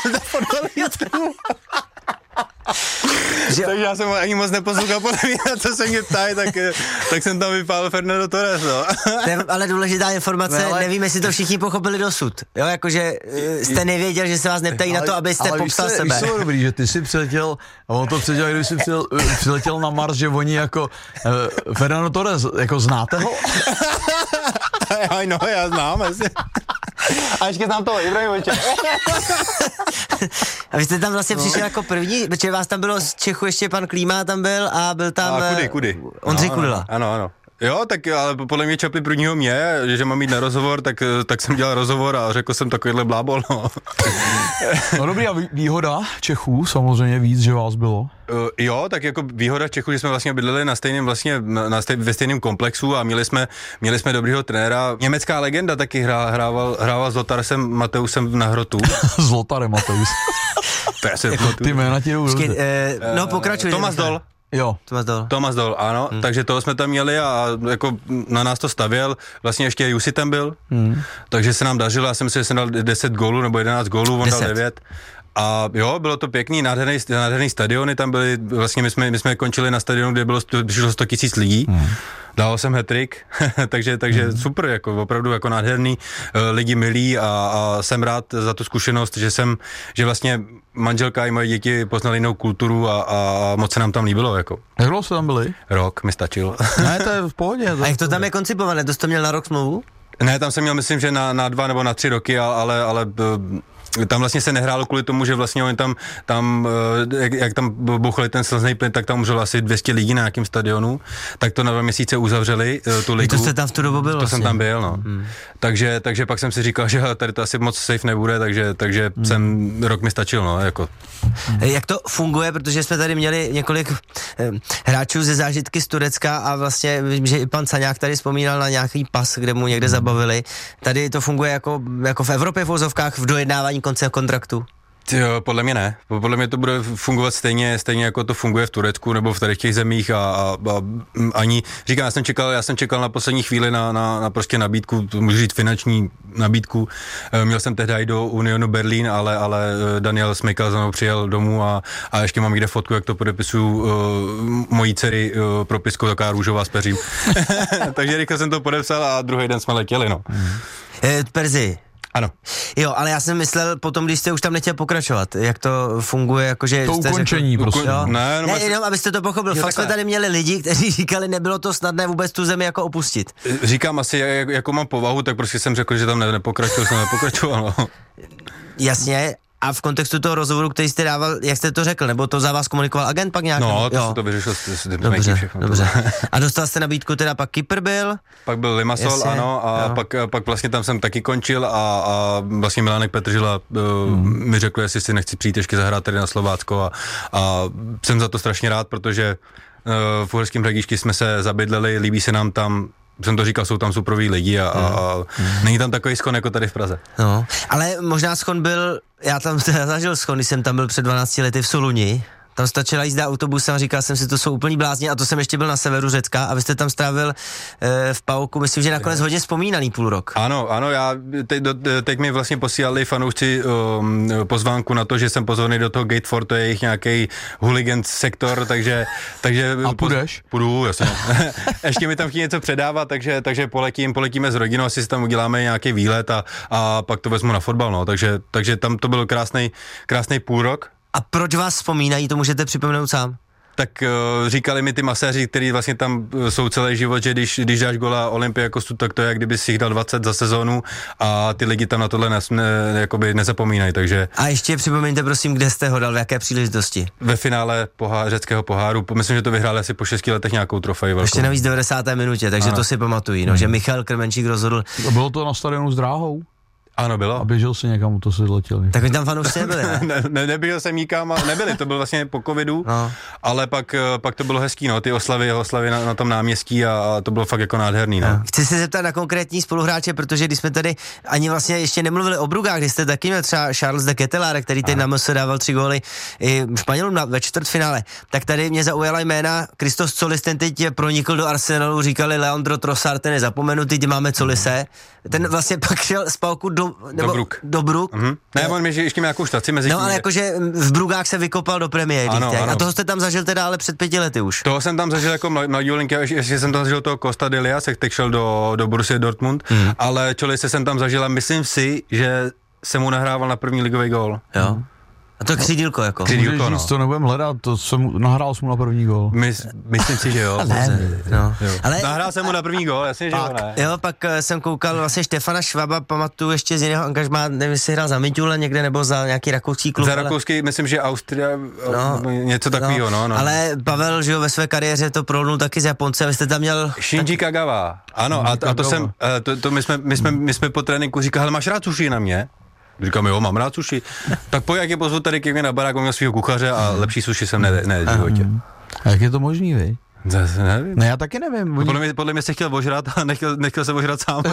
Že- Takže já jsem ani moc neposlouchal, podle mě, na co se mě ptají, tak, tak jsem tam vypálil Fernando Torres, no. To je ale důležitá informace, Ne, ale- nevím, jestli to všichni pochopili dosud. Jo, jakože uh, jste nevěděl, že se vás neptají na to, abyste ale popsal víš, sebe. Víš, co je dobrý, že ty jsi přiletěl, a on to předělal, když jsi přiletěl, přiletěl na Mars, že oni jako uh, Fernando Torres, jako znáte ho? Aj no, já znám, asi. A ještě znám toho Ibrahimoviče. A vy jste tam vlastně no. přišel jako první, protože vás tam bylo z Čechu, ještě pan Klíma tam byl a byl tam A kudy, eh, kudy. Ondřej No, Kudela. Ano, ano. Jo, tak ale podle mě čapli prvního mě, že mám jít na rozhovor, tak, tak jsem dělal rozhovor a řekl jsem takovýhle blábol, no. No dobrý, a výhoda Čechů, samozřejmě víc, že vás bylo. Uh, jo, tak jako výhoda Čechů, že jsme vlastně bydleli na stejném vlastně, na stej, ve stejném komplexu a měli jsme, měli jsme dobrýho trenéra. Německá legenda taky hrá, hrával, hrával s Lotarsem Mateusem na hrotu. S Lotarem Mateus. To je asi Ty jména ti jdou Počkej, dobře. eh, no pokračuj. Tomas Michale. Dol. Jo. Tomas Dol. Tomas Dol, ano, hmm. takže toho jsme tam měli a jako na nás to stavěl, vlastně ještě Jussi tam byl, hmm. takže se nám dařilo, já jsem si, že jsem dal deset gólů nebo jedenáct gólů, on deset. dal devět. A jo, bylo to pěkný, nádherný, nádherný stadiony, tam byly, vlastně my jsme, my jsme končili na stadionu, kde bylo přišlo sto tisíc lidí, hmm. dal jsem hat-trick, takže, takže hmm. super, jako opravdu jako nádherný, lidi milí a, a jsem rád za tu zkušenost, že jsem, že vlastně manželka i moje děti poznali jinou kulturu a, a moc se nám tam líbilo, jako. Jak dlouho jste tam byli? Rok mi stačil. Ne, to je v pohodě. A jak to tam je koncipované? To jsi to měl na rok smlouvu? Ne, tam jsem měl, myslím, že na, na dva nebo na tři roky, ale, ale tam vlastně se nehrálo kvůli tomu, že vlastně oni tam, tam jak, jak tam bouchali ten slzný plyn, tak tam umřelo asi dvě stě lidí na nějakém stadionu, tak to na dva měsíce uzavřeli tu ligu. To jste tam v tu dobu byl To vlastně. jsem tam byl, no. Hmm. Takže, takže pak jsem si říkal, že tady to asi moc safe nebude, takže, takže hmm. jsem, rok mi stačil, no, jako. Jak to funguje, protože jsme tady měli několik eh, hráčů ze zážitky z Turecka a vlastně vím, že i pan Saňák tady vzpomínal na nějaký pas, kde mu někde zabavili. Tady to funguje jako, jako v Evropě v vozovkách v dojednávání konce kontraktu? Jo, podle mě ne. Podle mě to bude fungovat stejně, stejně jako to funguje v Turecku nebo v tady těch zemích a, a, a ani, říkám, já jsem čekal, já jsem čekal na poslední chvíli na, na, na prostě nabídku, můžu říct finanční nabídku. Měl jsem tehdy i do Unionu Berlín, ale, ale Daniel Smejkal za mnou přijel domů a, a ještě mám někde fotku, jak to podepisuju uh, mojí dcery uh, propiskou, taková růžová s peřím. Takže rychle jsem to podepsal a druhý den jsme letěli, no. Eh, Perzi. Ano. Jo, ale já jsem myslel potom, když jste už tam nechtěl pokračovat, jak to funguje, jakože... To ukončení řekl, prostě. Jo? Ne, no, ne, vlastně... jenom abyste to pochopil, Jo, fakt jsme tady měli lidi, kteří říkali, nebylo to snadné vůbec tu zemi jako opustit. Říkám asi, jak, jako mám povahu, tak prostě jsem řekl, že tam ne, nepokračuju, jsem nepokračoval, no. Jasně. A v kontextu toho rozhovoru, který jste dával, jak jste to řekl, nebo to za vás komunikoval agent pak nějak? No, to jo. se to vyřešil s, s Dobře, všechno. dobře. A dostal jste nabídku, teda pak Kypr byl? Pak byl Limassol, Jasně, ano, a pak, pak vlastně tam jsem taky končil a, a vlastně Milánek Petržila uh, hmm. mi řekl, jestli si nechci přijít ještě zahrát tady na Slovácko a, a jsem za to strašně rád, protože uh, v Uherském Hradišti jsme se zabydleli, líbí se nám tam, jsem to říkal, jsou tam suprový lidi a, a, a není tam takový schon jako tady v Praze. No, ale možná schon byl, já tam teda zažil schon, když jsem tam byl před dvanácti lety v Soluni. Tam stačila jízda autobusem a říkal jsem si, to jsou úplný blázni a to jsem ještě byl na severu Řecka a vy jste tam strávil e, v Pauku, myslím, že nakonec hodně vzpomínaný půl rok. Ano, ano, já, teď, teď mi vlastně posílali fanoušci um, pozvánku na to, že jsem pozvaný do toho Gate čtyři, to je jejich nějaký hooligan sektor, takže... takže a půjdeš? Půjdu, jasně. Ještě mi tam chtějí něco předávat, takže, takže poletím, poletíme s rodinou, asi si tam uděláme nějaký výlet a, a pak to vezmu na fotbal, no, takže, takže tam to byl krásný, krásný půl rok. A proč vás vzpomínají, to můžete připomenout sám? Tak uh, říkali mi ty maséři, kteří vlastně tam uh, jsou celý život, že když, když dáš gola Olympiakosu, tak to je, jak kdyby si jich dal dvacet za sezónu a ty lidi tam na tohle nes, ne, jakoby nezapomínají, takže... A ještě připomeňte prosím, kde jste ho dal, v jaké příležitosti? Ve finále pohá, řeckého poháru, myslím, že to vyhráli asi po šesti letech nějakou trofej velkou. Ještě navíc v devadesáté minutě, takže ano. To si pamatují, no, že Michal Krmenčík rozhodl... Bylo to na stadionu s dráhou? Ano, bylo. A běžel si někam, to si letěli. Tak oni tam fanoušci nebyli, ne? ne, ne, neběžel jsem nikam, nebyli, to bylo vlastně po covidu, no. Ale pak, pak to bylo hezký, no, ty oslavy, oslavy na, na tom náměstí a, a to bylo fakt jako nádherný, no. no. Chci se zeptat na konkrétní spoluhráče, protože když jsme tady ani vlastně ještě nemluvili o Brugách, když jste taky měl třeba Charles de Ketelaere, který teď na M S dával tři góly i Španělům na, ve čtvrtfinále, tak tady mě zaujala jména Christos Colis, ten teď pronikl do Arsenalu, říkali Leandro Trossard, ten je zapomenutý, teď máme Colise, ten vlastně pak šel z Pauku do, nebo, do Bruk. Do Bruk. Mm-hmm. Ne, on mi ještě nějakou štaci mezi No tím. ale jakože v Brugách se vykopal do Premier League. A toho jste tam zažil teda ale před pěti lety už. Toho jsem tam zažil jako mladý Olinky, ještě jsem tam zažil toho Costa Delia, se teď šel do, do Borussia Dortmund, mm. ale Čolise jsem tam zažil a myslím si, že jsem mu nahrával na první ligový gól. Jo. A to křídílko jako. Křídílko, no. Říct, to nebudem hledat, to jsem, nahrál jsem mu na první gól. My, myslím si, že jo. Ne, no. Ale... Nahrál jsem mu na první gól, jasně, že jo, ne. Jo, pak uh, jsem koukal vlastně Štefana Švaba, pamatuju ještě z jiného angažmá, nevím, jestli hrál za Midtjylland někde nebo za nějaký rakouský klub. Za rakouský, ale... myslím, že Austria, no, něco takového, no, no. Ale Pavel, že jo, ve své kariéře to prolnul taky z Japonce, vy jste tam měl... Shinji Kagawa, ano, a, a to jsem, to, to my jsme, my jsme, my jsme po tréninku říkali, hele, máš rád sushi na mě? Říkám, jo, mám rád sushi. Tak pojď, jak je pozvu tady ke mně na barák, on měl svýho kuchaře a lepší sushi jsem ne, ne v životě. A jak je to možný, vy? Zase nevím. Ne, já taky nevím. Oni... Podle, mě, podle mě se chtěl ožrat a nechtěl, nechtěl se ožrat sám.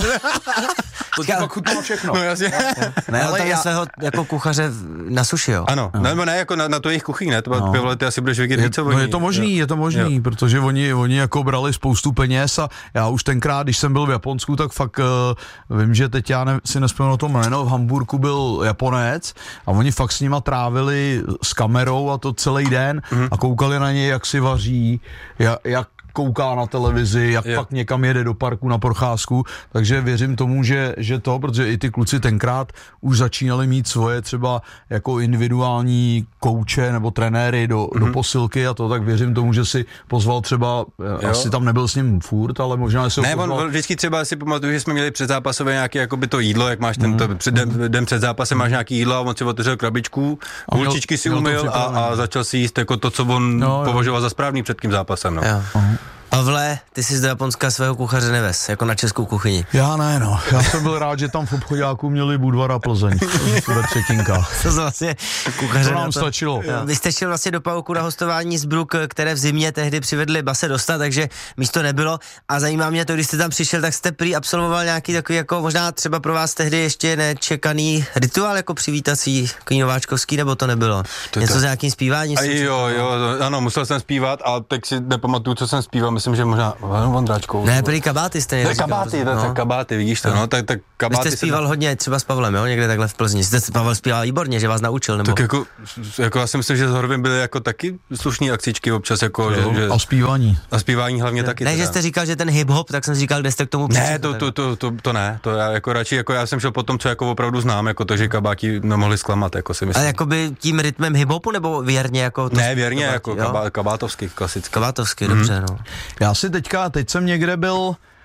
To ti pak chutnalo všechno. No jasně. Ne, ale tam já... svého jako kuchaře na sushi, jo. Ano, no. Nebo ne, jako na, na to jejich kuchyň, ne? To bylo, no. Ty asi budeš vědět víc, co no, je to možný, jo. je to možný, jo. Protože oni, oni jako brali spoustu peněz a já už tenkrát, když jsem byl v Japonsku, tak fakt uh, vím, že teď já ne, si nespomínám na tom jméno, v Hamburku byl Japonec a oni fakt s nima trávili s kamerou a to celý den mm. a koukali na něj, jak si vaří, jak, jak kouká na televizi, jak Jo. pak někam jede do parku na procházku, takže věřím tomu, že, že to, protože i ty kluci tenkrát už začínali mít svoje třeba jako individuální kouče nebo trenéry do, mm-hmm. do posilky a to, tak věřím tomu, že si pozval třeba, jo. asi tam nebyl s ním furt, ale možná si ho Ne, pozval. on vždycky třeba si pamatuju, že jsme měli předzápasové nějaké jakoby to jídlo, jak máš ten, to, před, den, den před zápasem máš nějaký jídlo a on si otevřel krabičku, A měl- kulčičky si měl to umyl a, připravené. a začal si jíst jako to, co on No, jo. považoval za správný před tím zápasem. No. Jo. Pavle, ty jsi do Japonska svého kuchaře nevez, jako na českou kuchyni. Já ne, no. Já jsem byl rád, že tam v obchodáku měli Budvar a Plzeň ve třetinkách. To vlastně kuchaře To nám na to. stačilo. Jo. Vy jste šel vlastně do Pauku na hostování z Bruk, které v zimě tehdy přivedli Base Dosta, takže místo nebylo. A zajímá mě to, když jste tam přišel, tak jste prý absolvoval nějaký takový, jako možná třeba pro vás tehdy ještě nečekaný rituál, jako přivítací, takový nováčkovský, nebo to nebylo? To- Něco to- s nějakým zpíváním? A jo, jo, ano, musel jsem zpívat a teď si nepamatuju, co jsem zpíval, myslím, že možná Vondráčkou. Ne, prý kabáty jste To někdo je říkal, kabáty, to, no. to kabáty, vidíš to, no, tak, tak Vy kabáty jste se- zpíval hodně třeba s Pavlem, jo, někde takhle v Plzni. Jste Pavel zpíval výborně, že vás naučil, nebo? Tak jako, jako já si myslím, že s Horvem byly jako taky slušný akcičky občas, jako, že, že, A zpívání. a zpívání hlavně taky. Ne, teda. že jste říkal, že ten hip-hop, tak jsem si říkal, kde jste k tomu přišel. Ne, to, to, to, to, to ne, to já jako radši, jako já jsem šel po tom, co jako opravdu znám, jako to, že kabáti nemohli zklamat, jako si myslím. Ale jakoby tím rytmem hip-hopu, nebo věrně jako to? Ne, věrně, kabáti, jako jo? kabá, kabátovský, klasický. Kabátovsky, dobře, no. Já si teďka, teď jsem někde byl,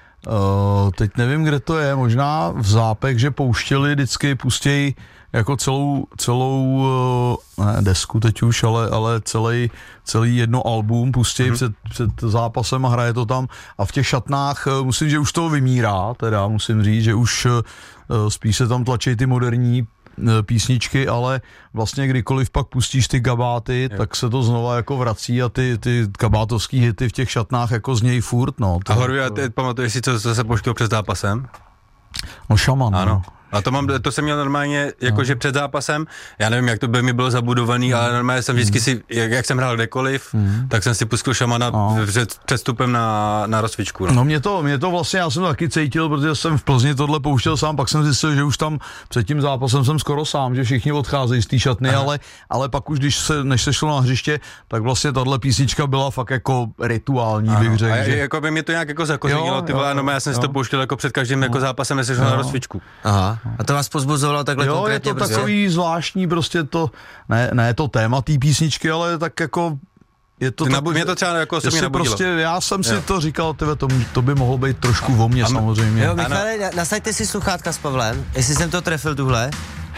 uh, teď nevím, kde to je, možná v Zápek, že pouštěli, vždycky pustějí jako celou, celou uh, ne, desku teď už, ale, ale celý, celý jedno album pustějí mm-hmm. před, před zápasem a hraje to tam a v těch šatnách uh, musím, že už to vymírá, teda musím říct, že už uh, spíš se tam tlačí ty moderní písničky, ale vlastně kdykoliv pak pustíš ty kabáty, jo. tak se to znova jako vrací a ty, ty kabátovský hity v těch šatnách jako znějí furt, no. To, A Horvě, a ty pamatuješ si, co, co se pouštělo před zápasem? No šaman, Ano. no. A to, mám, to jsem měl normálně, jakože před zápasem, já nevím, jak to by mi bylo zabudovaný, ale normálně jsem vždycky si, jak, jak jsem hrál kdekoliv, tak jsem si pustil šamana No. před předstupem na, na rozcvičku. No. No mě to, mě to vlastně, já jsem to taky cítil, protože jsem v Plzni tohle pouštěl sám, pak jsem zjistil, že už tam před tím zápasem jsem skoro sám, že všichni odcházejí z té šatny, ale, ale pak už, když se, než se šlo na hřiště, tak vlastně tahle písnička byla fakt jako rituální, Ano. bych řekl. A že... jako by mě to nějak jako zakořenilo, Jo, ty vole, jo, no já jsem si jo. to pouštěl jako před každým jako zápasem, než jsem šel na rozcvičku. Aha. A to vás pozbuzovalo takhle Jo, je konkrétně to prostě? takový zvláštní, prostě to, ne, ne to téma té písničky, ale tak jako je to Ty tak, nabu- mě to třeba jako že osobně se nabudilo. prostě, já jsem si Jo. to říkal, tyve, to, to by mohlo být trošku o mně samozřejmě. Jo, Michale, na- nasaďte si sluchátka s Pavlem, jestli jsem to trefil tuhle.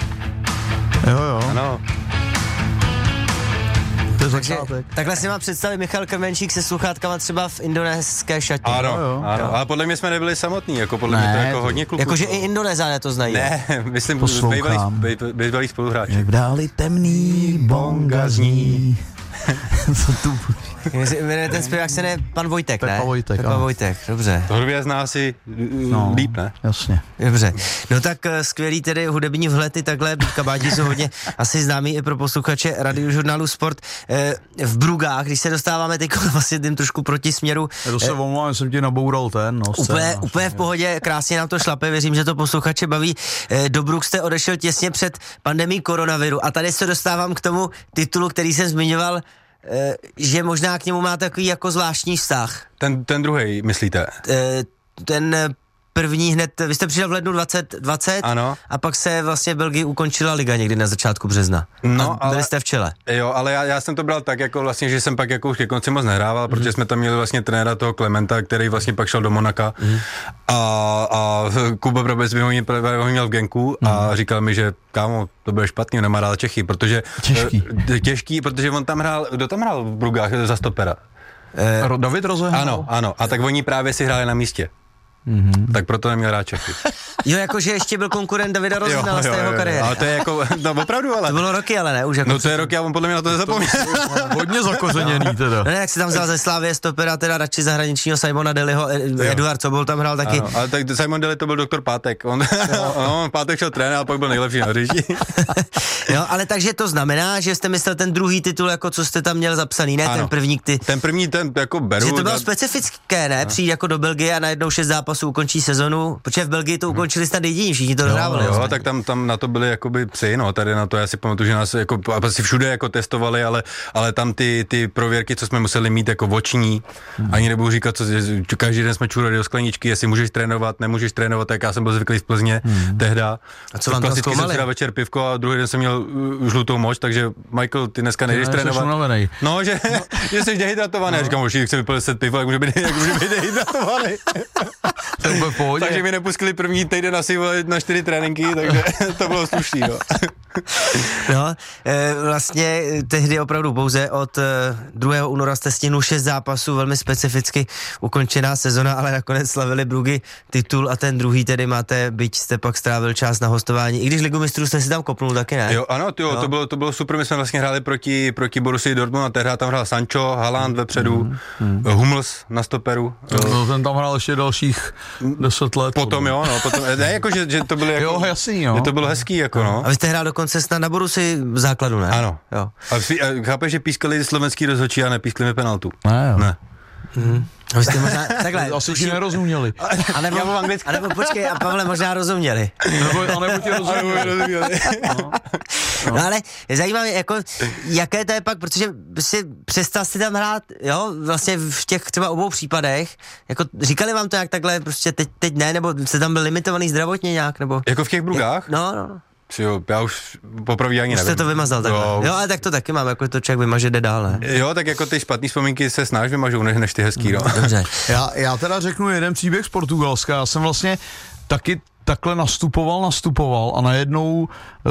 jo, jo. Ano. To je Takže začátek. takhle si mám představit Michal Krmenčík se sluchátkama třeba v indonéské šatě. Ano, Jo, jo. ano. Ale podle mě jsme nebyli samotní, jako podle Ne, mě to jako to- hodně kluků. Jakože i Indonézané to znají. Ne, myslím, Poslouchám. bývalý, bej- bývalý spoluhráči. Jak dáli temný bonga zní. Co tu? Jmenuje ten zpěvák se ne Pan Vojtek, Pepa ne? Vojtek, Pepa ano. Vojtek, dobře. To Hrubě zná si No, no. líp, ne? Jasně. Dobře, no tak eh, skvělý tedy hudební vhledy, takhle kabáti jsou hodně asi známí i pro posluchače radiožurnálu Sport. Eh, v Brugách, když se dostáváme teď vlastně tím trošku proti směru, Já to se omlouvám, jsem ti naboural ten, no. úplně, scénář. úplně v pohodě, krásně nám to šlape, věřím, že to posluchače baví. Eh, do Bruk jste odešel těsně před pandemií koronaviru a tady se dostávám k tomu titulu, který jsem zmiňoval, eh, že možná k němu má takový jako zvláštní vztah. Ten, ten druhý, myslíte? Eh, ten první hned, vy jste přišel v lednu dvacet dvacet Ano. a pak se vlastně Belgii ukončila liga někdy na začátku března. No, a byli ale- jste v čele. Jo, ale já, já jsem to bral tak, jako vlastně, že jsem pak jako už ke konci moc nehrával, protože jsme tam měli vlastně trenéra toho Klementa, který vlastně pak šel do Monaka a, a Kuba Brabec by ho měl, ho měl v Genku a říkal mi, že kámo, to bude špatný, on nemá rád Čechy, protože... Těžký. eh, Těžký, protože on tam hrál, kdo tam hrál v Brugách za stopera? Ro- David rozehrál? Ano, ano, a tak oni právě si hráli na místě. Mm-hmm. Tak proto neměl rád Čechy. Jo, jakože ještě byl konkurent Davida Rozinala z té jeho kariéry. Ale to je jako, no opravdu, ale... To bylo roky, ale ne, už jako... No to je rok, já on podle mě na to nezapomněl. Hodně zakořeněný teda. No ne, jak se tam vzal ze Slávie stopera, teda radši zahraničního Simona Deliho, e- Eduard Sobol tam hrál taky. Ano, ale tak Simon Daly to byl doktor Pátek. On, on Pátek šel trénovat a pak byl nejlepší na hřišti. Jo, ale takže to znamená, že jste myslel ten druhý titul, jako co jste tam měl zapsaný, ne Ano. ten první, ty... Ten první, ten jako beru. Že to bylo na- specifické, ne? Přijít jako do Belgie a najednou šest zápasů zápasu ukončí sezonu, protože v Belgii to ukončili snad jediní, všichni to dohrávali. Jo, tak tam, tam na to byli jakoby psy, no, tady na to já si pamatuju, že nás jako asi všude jako testovali, ale, ale tam ty, ty prověrky, co jsme museli mít jako oční, hmm. ani nebudu říkat, co, každý den jsme čurali do skleničky, jestli můžeš trénovat, nemůžeš trénovat, tak já jsem byl zvyklý v Plzně hmm. tehda. A co vám tam klasicky jsem si dal večer pivko a druhý den jsem měl uh, žlutou moč, takže Michael, ty dneska nejdeš trénovat. No, že, že jsi dehydratovaný. No. Říkám, už chci vypil deset piv, jak může být, jak může být dehydratovaný. Takže mi nepustili první týden asi na čtyři tréninky, takže to bylo slušný, no. No, e, vlastně tehdy opravdu pouze od e, druhého února jste stihnul šest zápasů, velmi specificky ukončená sezona, ale nakonec slavili Bruggy titul a ten druhý tedy máte, byť jste pak strávil čas na hostování, i když Ligu mistrů jste si tam kopnul taky, ne? Jo, ano, tyjo, to, bylo, to bylo super, my jsme vlastně hráli proti, proti Borussii Dortmund a tehdy tam hrál Sancho, Haaland vepředu, mm, mm. Hummels na stoperu. No, ten tam hrál ještě dalších deset let. Potom jo, no, potom, ne, jako, že, že to bylo jako, jo, jasný, jo. Že to bylo hezký, jako, no. A vy jste hrál dokonce snad na Borussii v základu, ne? Ano. Jo. A, a chápeš, že pískali slovenský rozhodčí a nepískali mi penaltu? Ne, jo. Ne. Mhm. A vy jste možná, takhle. Asi ti nerozuměli. A nebo, a nebo počkej, a Pavle možná rozuměli. Nebo, a nebo ti rozuměli. No. No ale zajímá mě, jako, jaké to je pak, protože si přestal si tam hrát, jo, vlastně v těch třeba obou případech, jako říkali vám to jak takhle, prostě teď, teď ne, nebo jste tam byl limitovaný zdravotně nějak, nebo? Jako v těch Brugách? No, no. Jo, já už popravdě ani nevím. Jste to vymazal takhle. Jo. jo, ale tak to taky mám, jako to člověk vymaže, jde dál, ne? Jo, tak jako ty špatný vzpomínky se snáš vymažou, než, než ty hezký, no. Dobře. Já, já teda řeknu jeden příběh z Portugalska, já jsem vlastně taky takhle nastupoval, nastupoval a najednou uh,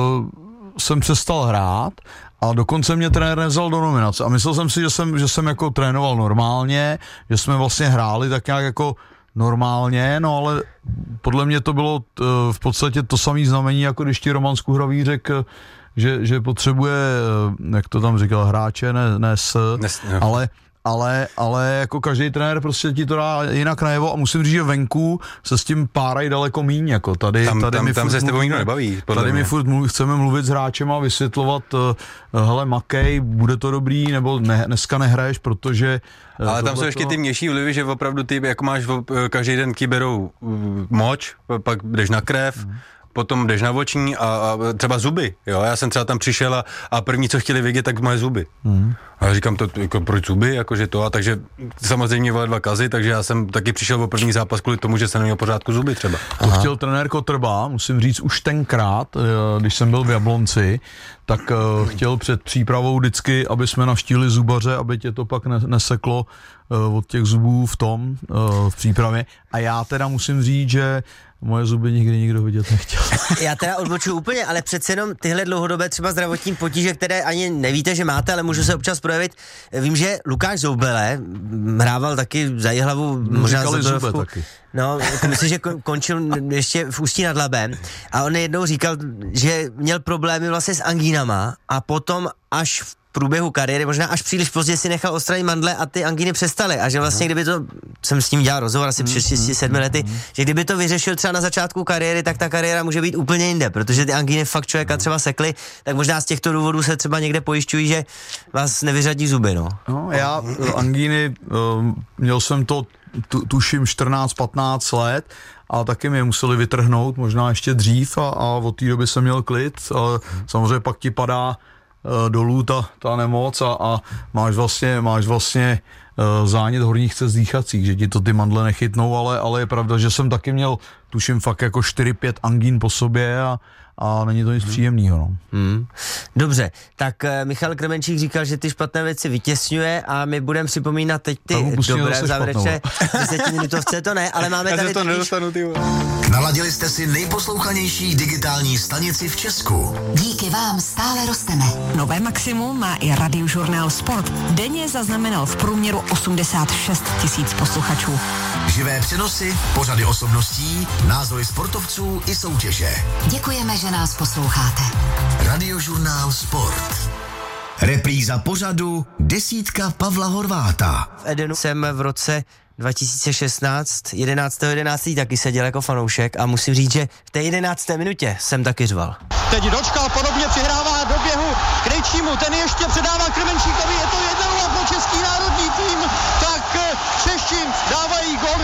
jsem přestal hrát a dokonce mě trenér nevzal do nominace a myslel jsem si, že jsem, že jsem jako trénoval normálně, že jsme vlastně hráli tak nějak jako normálně, no ale podle mě to bylo t, v podstatě to samé znamení, jako když ti Roman Skuhravý řekl, že, že potřebuje, jak to tam říkal, hráče, ne, ne s, Nes, ale, ale, ale jako každý trenér prostě ti to dá jinak najevo a musím říct, že venku se s tím párají daleko míň, jako tady, tam, tady tam, my tam se s tebou nikdo nebaví. Tady mě. my furt mluv, chceme mluvit s hráčem a vysvětlovat, hele makej, bude to dobrý, nebo ne, dneska nehraješ, protože ale tam jsou ještě to... ty mější vlivy, že opravdu ty, jako máš každý den ti berou moč, pak jdeš na krev, hmm. potom jdeš na oční a, a třeba zuby, jo, já jsem třeba tam přišel a, a první, co chtěli vidět, tak moje zuby. Hmm. A já říkám, to, jako, proč zuby, jakože to, a takže samozřejmě byly dva kazy, takže já jsem taky přišel o první zápas kvůli tomu, že jsem neměl pořádku zuby třeba. To chtěl trenér Kotrba, musím říct, už tenkrát, když jsem byl v Jablonci, tak uh, chtěl před přípravou vždycky, aby jsme navštívili zubaře, aby tě to pak ne- neseklo uh, od těch zubů v tom, uh, v přípravě. A já teda musím říct, že moje zuby nikdy nikdo vidět nechtěl. Já teda odbočuju úplně, ale přece jenom tyhle dlouhodobé třeba zdravotní potíže, které ani nevíte, že máte, ale můžu se občas projevit. Vím, že Lukáš Zoubele hrával taky za Jihlavu, možná za Dorovku. No, jako myslím, že končil ještě v Ústí nad Labem a on jednou říkal, že měl problémy vlastně s angínama a potom až v průběhu kariéry, možná až příliš pozdě si nechal odstranit mandle a ty angíny přestaly. A že vlastně kdyby to, jsem s ním dělal rozhovor asi před šesti sedmi lety, že kdyby to vyřešil třeba na začátku kariéry, tak ta kariéra může být úplně jinde, protože ty angíny fakt člověka třeba sekly, tak možná z těchto důvodů se třeba někde pojišťují, že vás nevyřadí zuby, no. No, já angíny, měl jsem to tu, tuším čtrnáct patnáct let a taky mě museli vytrhnout, možná ještě dřív a, a od té doby jsem měl klid. A samozřejmě pak ti padá dolů ta, ta nemoc a, a máš vlastně, máš vlastně uh, zánět horních cest dýchacích, že ti to ty mandle nechytnou, ale, ale je pravda, že jsem taky měl, tuším fakt jako čtyři pět angín po sobě a, a není to nic hmm. příjemného. No. Hmm. Dobře, tak uh, Michal Krmenčík říkal, že ty špatné věci vytěsňuje a my budeme připomínat teď ty dobré závěrečné desetiminutovce, to ne, ale máme tady to nedostanu, ty. Naladili jste si nejposlouchanější digitální stanici v Česku. Díky vám stále rosteme. Nové maximum má i Radiožurnál Sport. Denně zaznamenal v průměru osmdesát šest tisíc posluchačů. Živé přenosy, pořady osobností, názory sportovců i soutěže. Děkujeme, že nás posloucháte. Radiožurnál Sport. Repríza pořadu Desítka Pavla Horváta. V Edenu jsem v roce dva tisíce šestnáct, jedenáctého jedenáctého taky seděl jako fanoušek a musím říct, že v té jedenácté minutě jsem taky řval. Teď Dočkal podobně přihrává do běhu Krejčímu, ten ještě předává Krmenčíkovi, je to jedna nula pro český národní tým, tak Češi dávají gól v jedenácté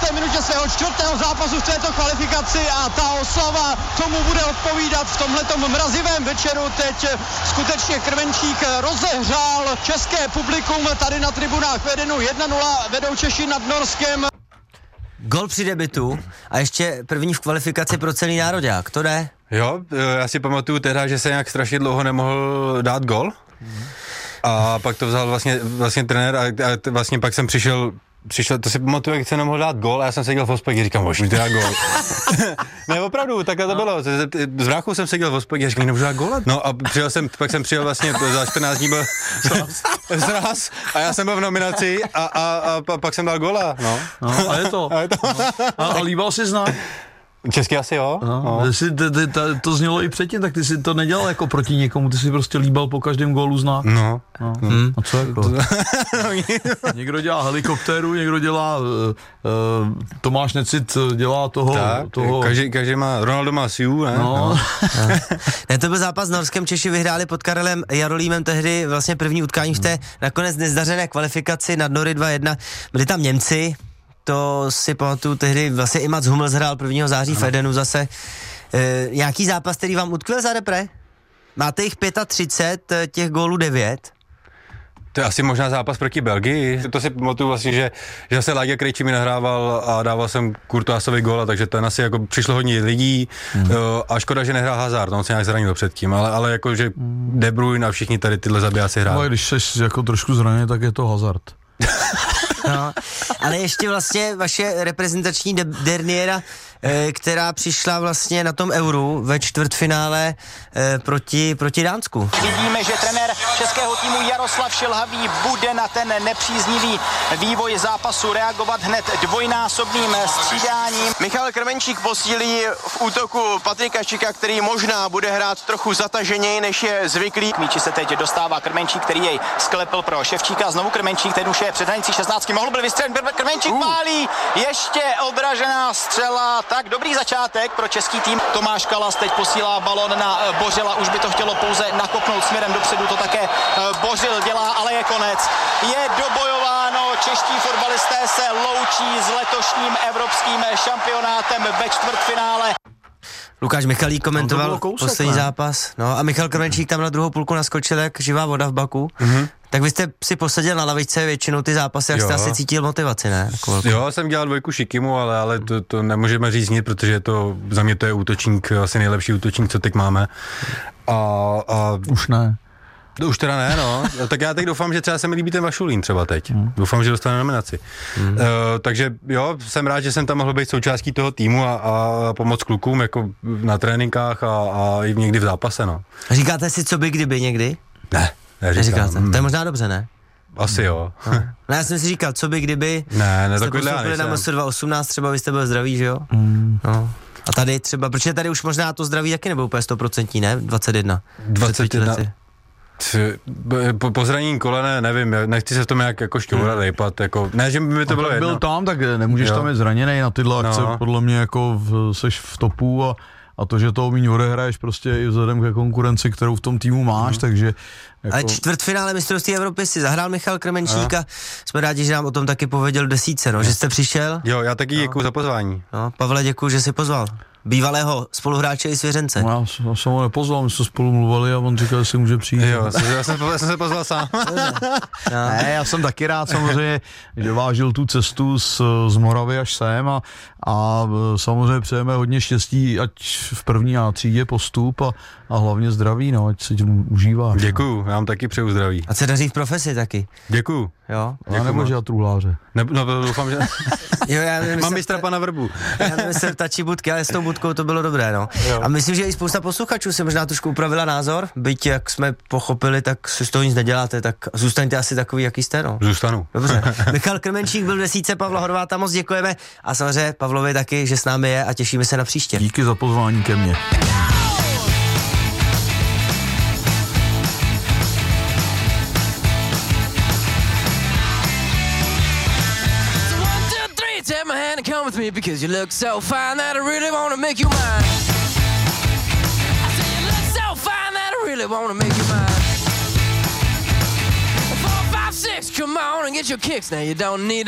páté minutě svého čtvrtého zápasu v této kvalifikaci a ta oslava tomu bude odpovídat v tomhletom mrazivém večeru. Teď skutečně Krmenčík rozehřál české publikum tady na tribunách v Edenu. jedna nula vedou Češi nad Norskem. Gol při debutu a ještě první v kvalifikaci pro celý nároďák, to jde? Jo, já si pamatuju teda, že se nějak strašně dlouho nemohl dát gol. A pak to vzal vlastně, vlastně trenér a, a t- vlastně pak jsem přišel, přišel, to si pamatuju, jak se nemohl dát gol a já jsem seděl v hospodě a říkám, můžu dát gol. Ne, opravdu, takhle to bylo. S bráchou jsem seděl v hospodě a říkám, nemůžu dát gol. No a přijel jsem, pak jsem přijel vlastně za čtrnáct dní byl zraz a já jsem byl v nominaci a, a, a, a pak jsem dal gola. No. No, a je to. A je to. A, a líbal jsi znak? Česky asi jo. No, no. Jsi, ty, ty, ty, to znělo i předtím, tak ty si to nedělal jako proti někomu, ty si prostě líbal po každém gólu znak. No. No. Hmm. A co jako? Někdo dělá helikoptéru, někdo dělá, uh, uh, Tomáš Necit dělá toho... Tak, toho... Každý, každý má, Ronaldo má Siu, ne? No. No. Ne, to byl zápas s Norskem, Češi vyhráli pod Karelem Jarolímem tehdy vlastně první utkání v té nakonec nezdařené kvalifikaci nad Nory dva jedna. Byli tam Němci, to si pamatuju tehdy, vlastně i Mats Hummels hrál prvního září v Edenu zase. E, nějaký zápas, který vám utkvěl za repre? Máte jich třicet pět, těch gólů devět. To je asi možná zápas proti Belgii. To si pamatuju vlastně, že, že se Láďa Krejčí mi nahrával a dával jsem Courtoisovi góla, takže ten asi jako přišlo hodně lidí hmm. a škoda, že nehrál Hazard, on se nějak zranil předtím, ale, ale jako, že De Bruyne a všichni tady tyhle zabijáci hráli. No, když jsi jako trošku zraněný, tak je to Hazard. No, ale ještě vlastně vaše reprezentační de- derniéra, e, která přišla vlastně na tom Euru ve čtvrtfinále e, proti, proti Dánsku. Vidíme, že trenér českého týmu Jaroslav Šilhavý bude na ten nepříznivý vývoj zápasu reagovat hned dvojnásobným střídáním. Michal Krmenčík posílí v útoku Patrika Šika, který možná bude hrát trochu zataženěji, než je zvyklý. K míči se teď dostává Krmenčík, který jej sklepil pro Ševčíka. Znovu Krmenčík, ten už je před hranicí šestnáctky. Mohl byl vystřelit, Krmenčík uh. pálí. Ještě odražená střela. Tak dobrý začátek pro český tým. Tomáš Kalas teď posílá balon na Bořila. Už by to chtělo pouze nakopnout směrem dopředu. To také Bořil dělá, ale je konec. Je dobojováno. Čeští fotbalisté se loučí s letošním evropským šampionátem ve čtvrtfinále. Lukáš Michalík komentoval no kousek, poslední ne? zápas. No a Michal Krmenčík tam na druhou půlku naskočil jak živá voda v baku. Mm-hmm. Tak vy jste si posadil na lavičce většinou ty zápasy, jak jste asi cítil motivaci, ne? Jo, jsem dělal dvojku Šikimu, ale, ale to, to nemůžeme říct nic, protože to, za mě to je útočník, asi nejlepší útočník, co teď máme. A, a už ne. Už teda ne, no. Tak já teď doufám, že třeba se mi líbí ten Vašulín třeba teď. Hmm. Doufám, že dostane nominaci. Hmm. Uh, takže jo, jsem rád, že jsem tam mohl být součástí toho týmu a, a pomoct klukům jako na tréninkách a, a i někdy v zápase, no. Říkáte si, co by kdyby někdy? Ne, neříkám. Neříkáte. To je možná dobře, ne? Asi jo. No. No já jsem si říkal, co by kdyby ne, ne, jste takovýhle já postoupili na nejsem. Mostr dva osmnáct, třeba byste byl zdravý, že jo? Mm. No. A tady třeba, protože tady už možná to zdraví taky nebylo úplně sto procent, ne? dvacet jedna. dvacet jedna. Po, po zranění kolene, nevím, nechci se v tom nějak jako šťourat, hmm. rejpat, jako, ne, že by mi to bylo jedno. Byl tam, tak nemůžeš jo. tam být zraněnej na tyhle akce, no. Podle mě jako v, seš v topu a, a to, že to míň odehraješ prostě i vzhledem ke konkurenci, kterou v tom týmu máš, hmm. takže... Jako... Ale čtvrtfinále mistrovství Evropy si zahrál Michal Krmenčík a jsme rádi, že nám o tom taky pověděl desítce, no, že jste přišel. Jo, já taky no. děkuju za pozvání. No, Pavle, děkuju, že jsi pozval. Bývalého spoluhráče i svěřence. No, já, já jsem ho nepozval, my jsme spolu mluvili a on říkal, že si může přijít. Jo, já jsem, já jsem se pozval sám. No. Ne, já jsem taky rád samozřejmě, že vážil tu cestu z, z Moravy až sem a, a samozřejmě přejeme hodně štěstí, ať v první a třídě postup a, a hlavně zdraví, no, ať se tím užíváš. Děkuju, já vám taky přeju zdraví. A se daří v profesi taky. Děkuju. Jo. A nebo že já truhláře. Ne, no, doufám, že... Jo, já nemyslel, mám mistra pana Vrbu. Já nemyslel tačí budky, ale s tou budkou to bylo dobré, no. Jo. A myslím, že i spousta posluchačů se možná trošku upravila názor, byť jak jsme pochopili, tak si z toho nic neděláte, tak zůstaňte asi takový, jaký jste, no. Zůstanu. Dobře. Michal Krmenčík byl v desítce, Pavla Horváta, moc děkujeme a samozřejmě Pavlovi taky, že s námi je a těšíme se na příště. Díky za pozvání ke mně. Take my hand and come with me because you look so fine that I really wanna make you mine. I say you look so fine that I really wanna make you mine. Four, five, six, come on and get your kicks now. You don't need to